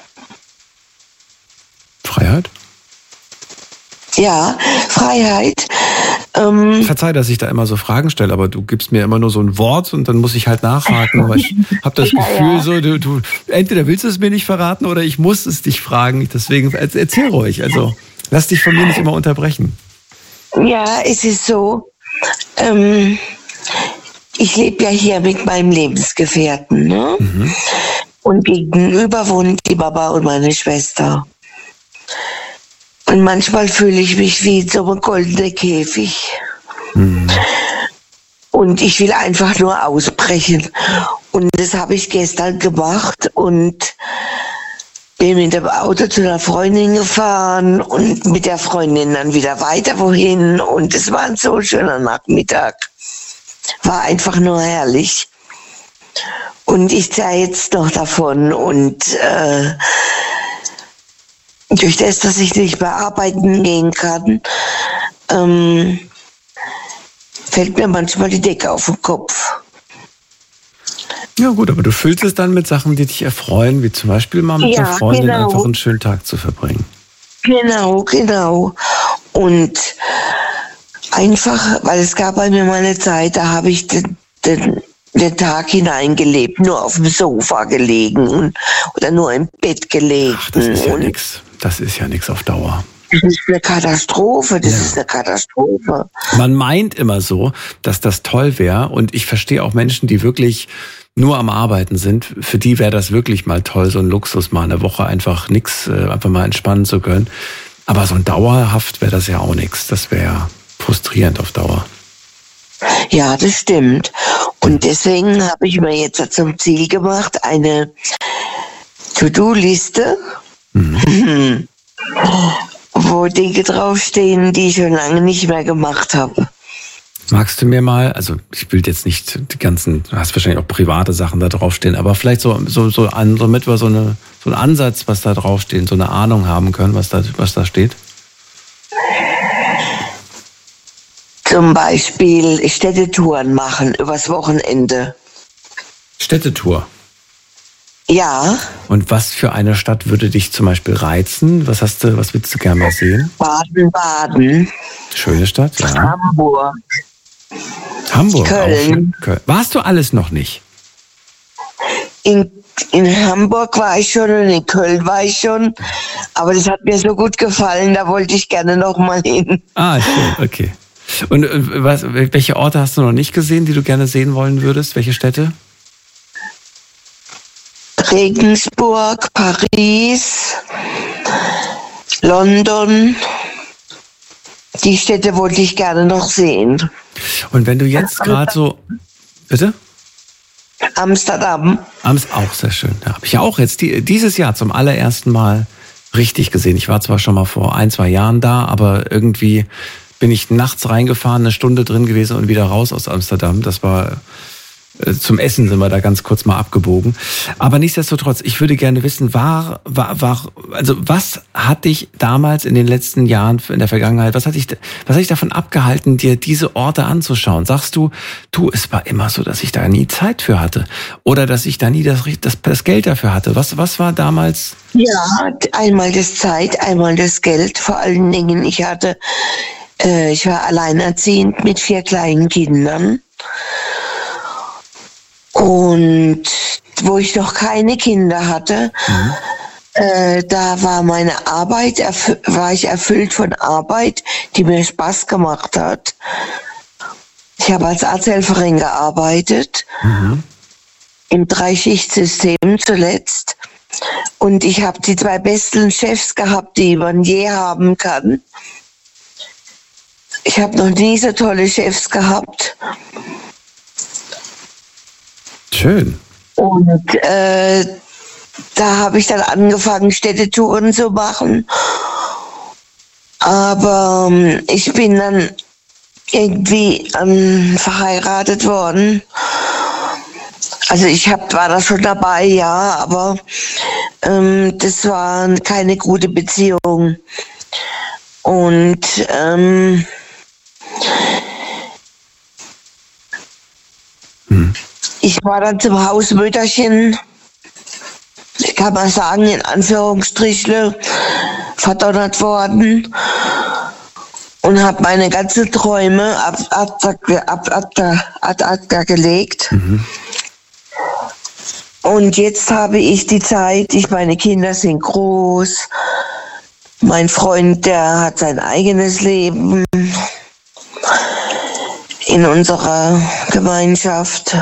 Speaker 1: Freiheit?
Speaker 7: Ja, Freiheit. Ähm,
Speaker 1: Verzeih, dass ich da immer so Fragen stelle, aber du gibst mir immer nur so ein Wort und dann muss ich halt nachhaken. Weil ich habe das
Speaker 7: ja,
Speaker 1: Gefühl,
Speaker 7: ja.
Speaker 1: so du, du entweder willst du es mir nicht verraten oder ich muss es dich fragen. Deswegen erzähl ruhig. Also lass dich von mir nicht immer unterbrechen.
Speaker 7: Ja, es ist so. Ähm, ich lebe ja hier mit meinem Lebensgefährten, ne? Mhm. Und gegenüber wohnen die Baba und meine Schwester. Und manchmal fühle ich mich wie in so einem goldenen Käfig. Mhm. Und ich will einfach nur ausbrechen. Und das habe ich gestern gemacht und bin mit dem Auto zu einer Freundin gefahren und mit der Freundin dann wieder weiter wohin. Und es war ein so schöner Nachmittag. War einfach nur herrlich. Und ich ziehe jetzt noch davon und äh, durch das, dass ich nicht mehr arbeiten gehen kann, ähm, fällt mir manchmal die Decke auf den Kopf.
Speaker 1: Ja gut, aber du füllst es dann mit Sachen, die dich erfreuen, wie zum Beispiel mal mit
Speaker 7: ja,
Speaker 1: einer Freundin
Speaker 7: genau.
Speaker 1: einfach einen schönen Tag zu verbringen.
Speaker 7: Genau, genau. Und einfach, weil es gab bei mir mal eine Zeit, da habe ich den, den, den Tag hineingelebt, nur auf dem Sofa gelegen und, oder nur im Bett gelegen.
Speaker 1: Ach, das ist ja nichts. Das ist ja nichts auf Dauer.
Speaker 7: Das ist eine Katastrophe, das
Speaker 1: ja.
Speaker 7: ist eine Katastrophe.
Speaker 1: Man meint immer so, dass das toll wäre und ich verstehe auch Menschen, die wirklich nur am Arbeiten sind, für die wäre das wirklich mal toll, so ein Luxus, mal eine Woche einfach nix, einfach mal entspannen zu können. Aber so ein dauerhaft wäre das ja auch nichts. Das wäre frustrierend auf Dauer.
Speaker 7: Ja, das stimmt. Und deswegen habe ich mir jetzt zum Ziel gemacht, eine To-Do-Liste, mhm. wo Dinge draufstehen, die ich schon lange nicht mehr gemacht habe.
Speaker 1: Magst du mir mal, also ich will jetzt nicht die ganzen, du hast wahrscheinlich auch private Sachen da draufstehen, aber vielleicht so, so, so, an, so mit wir so, eine, so einen Ansatz, was da draufsteht, so eine Ahnung haben können, was da, was da steht?
Speaker 7: Zum Beispiel Städtetouren machen übers Wochenende.
Speaker 1: Städtetour?
Speaker 7: Ja.
Speaker 1: Und was für eine Stadt würde dich zum Beispiel reizen? Was hast du, was willst du gerne mal sehen?
Speaker 7: Baden-Baden.
Speaker 1: Schöne Stadt, ja.
Speaker 7: Hamburg.
Speaker 1: Hamburg.
Speaker 7: Köln.
Speaker 1: Auch Köln. Warst du alles noch nicht?
Speaker 7: In in Hamburg war ich schon und in Köln war ich schon. Aber das hat mir so gut gefallen, da wollte ich gerne noch mal hin.
Speaker 1: Ah, schön, okay. Und was, welche Orte hast du noch nicht gesehen, die du gerne sehen wollen würdest? Welche Städte?
Speaker 7: Regensburg, Paris, London. Die Städte wollte ich gerne noch sehen.
Speaker 1: Und wenn du jetzt gerade so... Bitte?
Speaker 7: Amsterdam.
Speaker 1: Amsterdam, auch sehr schön. Da habe ich ja auch jetzt die, dieses Jahr zum allerersten Mal richtig gesehen. Ich war zwar schon mal vor ein, zwei Jahren da, aber irgendwie bin ich nachts reingefahren, eine Stunde drin gewesen und wieder raus aus Amsterdam. Das war... Zum Essen sind wir da ganz kurz mal abgebogen. Aber nichtsdestotrotz, ich würde gerne wissen, war, war, war, also was hat dich damals in den letzten Jahren, in der Vergangenheit, was hat dich, was hat dich davon abgehalten, dir diese Orte anzuschauen? Sagst du, du, es war immer so, dass ich da nie Zeit für hatte oder dass ich da nie das, das, das Geld dafür hatte. Was, was war damals?
Speaker 7: Ja, einmal das Zeit, einmal das Geld. Vor allen Dingen, ich hatte, äh, ich war alleinerziehend mit vier kleinen Kindern. Und wo ich noch keine Kinder hatte, mhm. äh, da war meine Arbeit, erf- war ich erfüllt von Arbeit, die mir Spaß gemacht hat. Ich habe als Arzthelferin gearbeitet, mhm. im Dreischichtsystem zuletzt. Und ich habe die zwei besten Chefs gehabt, die man je haben kann. Ich habe noch nie so tolle Chefs gehabt.
Speaker 1: Schön.
Speaker 7: Und äh, da habe ich dann angefangen, Städtetouren zu machen. Aber ähm, ich bin dann irgendwie ähm, verheiratet worden. Also ich hab, war da schon dabei, ja, aber ähm, das war keine gute Beziehung. Und ähm, hm. ich war dann zum Hausmütterchen, kann man sagen, in Anführungsstrichle, verdonnert worden und habe meine ganzen Träume ab, ab, ab, ab, ab, ab gelegt. Mhm. Und jetzt habe ich die Zeit, ich, meine Kinder sind groß, mein Freund, der hat sein eigenes Leben in unserer Gemeinschaft.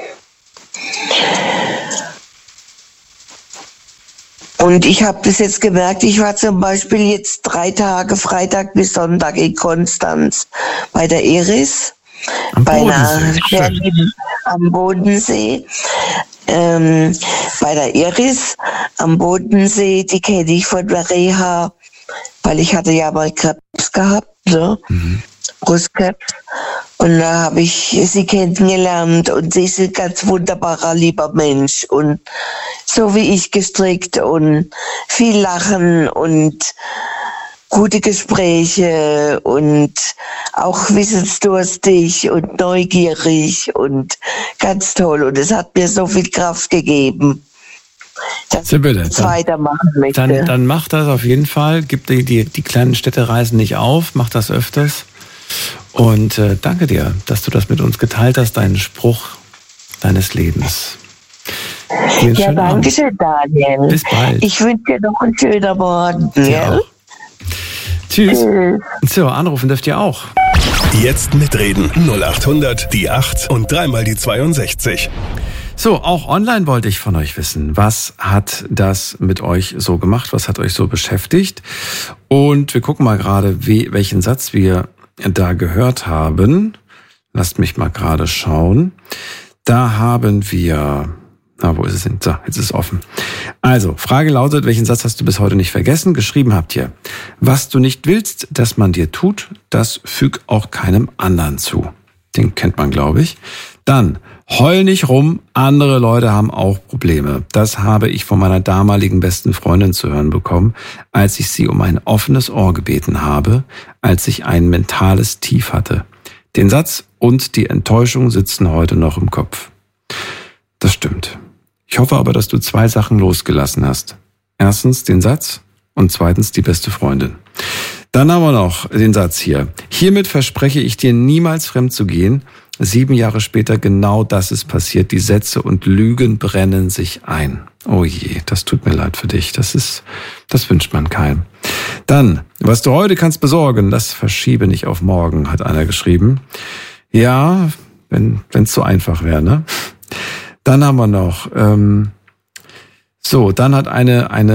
Speaker 7: Und ich habe das jetzt gemerkt, ich war zum Beispiel jetzt drei Tage, Freitag bis Sonntag in Konstanz bei der Iris, am bei einer sehr lieben, am Bodensee. Ähm, bei der Iris am Bodensee, die kenne ich von der Reha, weil ich hatte ja mal Krebs gehabt, ne? Mhm. Brustkrebs. Und da habe ich sie kennengelernt und sie ist ein ganz wunderbarer, lieber Mensch und so wie ich gestrickt und viel Lachen und gute Gespräche und auch wissensdurstig und neugierig und ganz toll. Und es hat mir so viel Kraft gegeben, dass
Speaker 1: Sibylle,
Speaker 7: ich weitermachen möchte.
Speaker 1: Dann, dann mach das auf jeden Fall. Gib die, die, die kleinen Städtereisen nicht auf. Mach das öfters. Und äh, danke dir, dass du das mit uns geteilt hast, deinen Spruch deines Lebens.
Speaker 7: Ja, danke schön, Daniel.
Speaker 1: Bis bald.
Speaker 7: Ich wünsche dir noch einen schönen Morgen.
Speaker 1: Ja. Tschüss. Tschüss. So, anrufen dürft ihr auch.
Speaker 3: Jetzt mitreden. null acht hundert, die acht und dreimal die zweiundsechzig.
Speaker 1: So, auch online wollte ich von euch wissen, was hat das mit euch so gemacht, was hat euch so beschäftigt? Und wir gucken mal gerade, wie, welchen Satz wir da gehört haben. Lasst mich mal gerade schauen. Da haben wir... Na, wo ist es denn? So, jetzt ist es offen. Also, Frage lautet, welchen Satz hast du bis heute nicht vergessen? Geschrieben habt ihr: Was du nicht willst, dass man dir tut, das füg auch keinem anderen zu. Den kennt man, glaube ich. Dann, heul nicht rum, andere Leute haben auch Probleme. Das habe ich von meiner damaligen besten Freundin zu hören bekommen, als ich sie um ein offenes Ohr gebeten habe, als ich ein mentales Tief hatte. Den Satz und die Enttäuschung sitzen heute noch im Kopf. Das stimmt. Ich hoffe aber, dass du zwei Sachen losgelassen hast. Erstens den Satz und zweitens die beste Freundin. Dann haben wir noch den Satz hier. Hiermit verspreche ich dir, niemals fremd zu gehen. Sieben Jahre später genau das ist passiert. Die Sätze und Lügen brennen sich ein. Oh je, das tut mir leid für dich. Das ist, das wünscht man keinem. Dann, was du heute kannst besorgen, das verschiebe nicht auf morgen, hat einer geschrieben. Ja, wenn es so einfach wäre, ne? Dann haben wir noch, ähm, so, dann hat eine, eine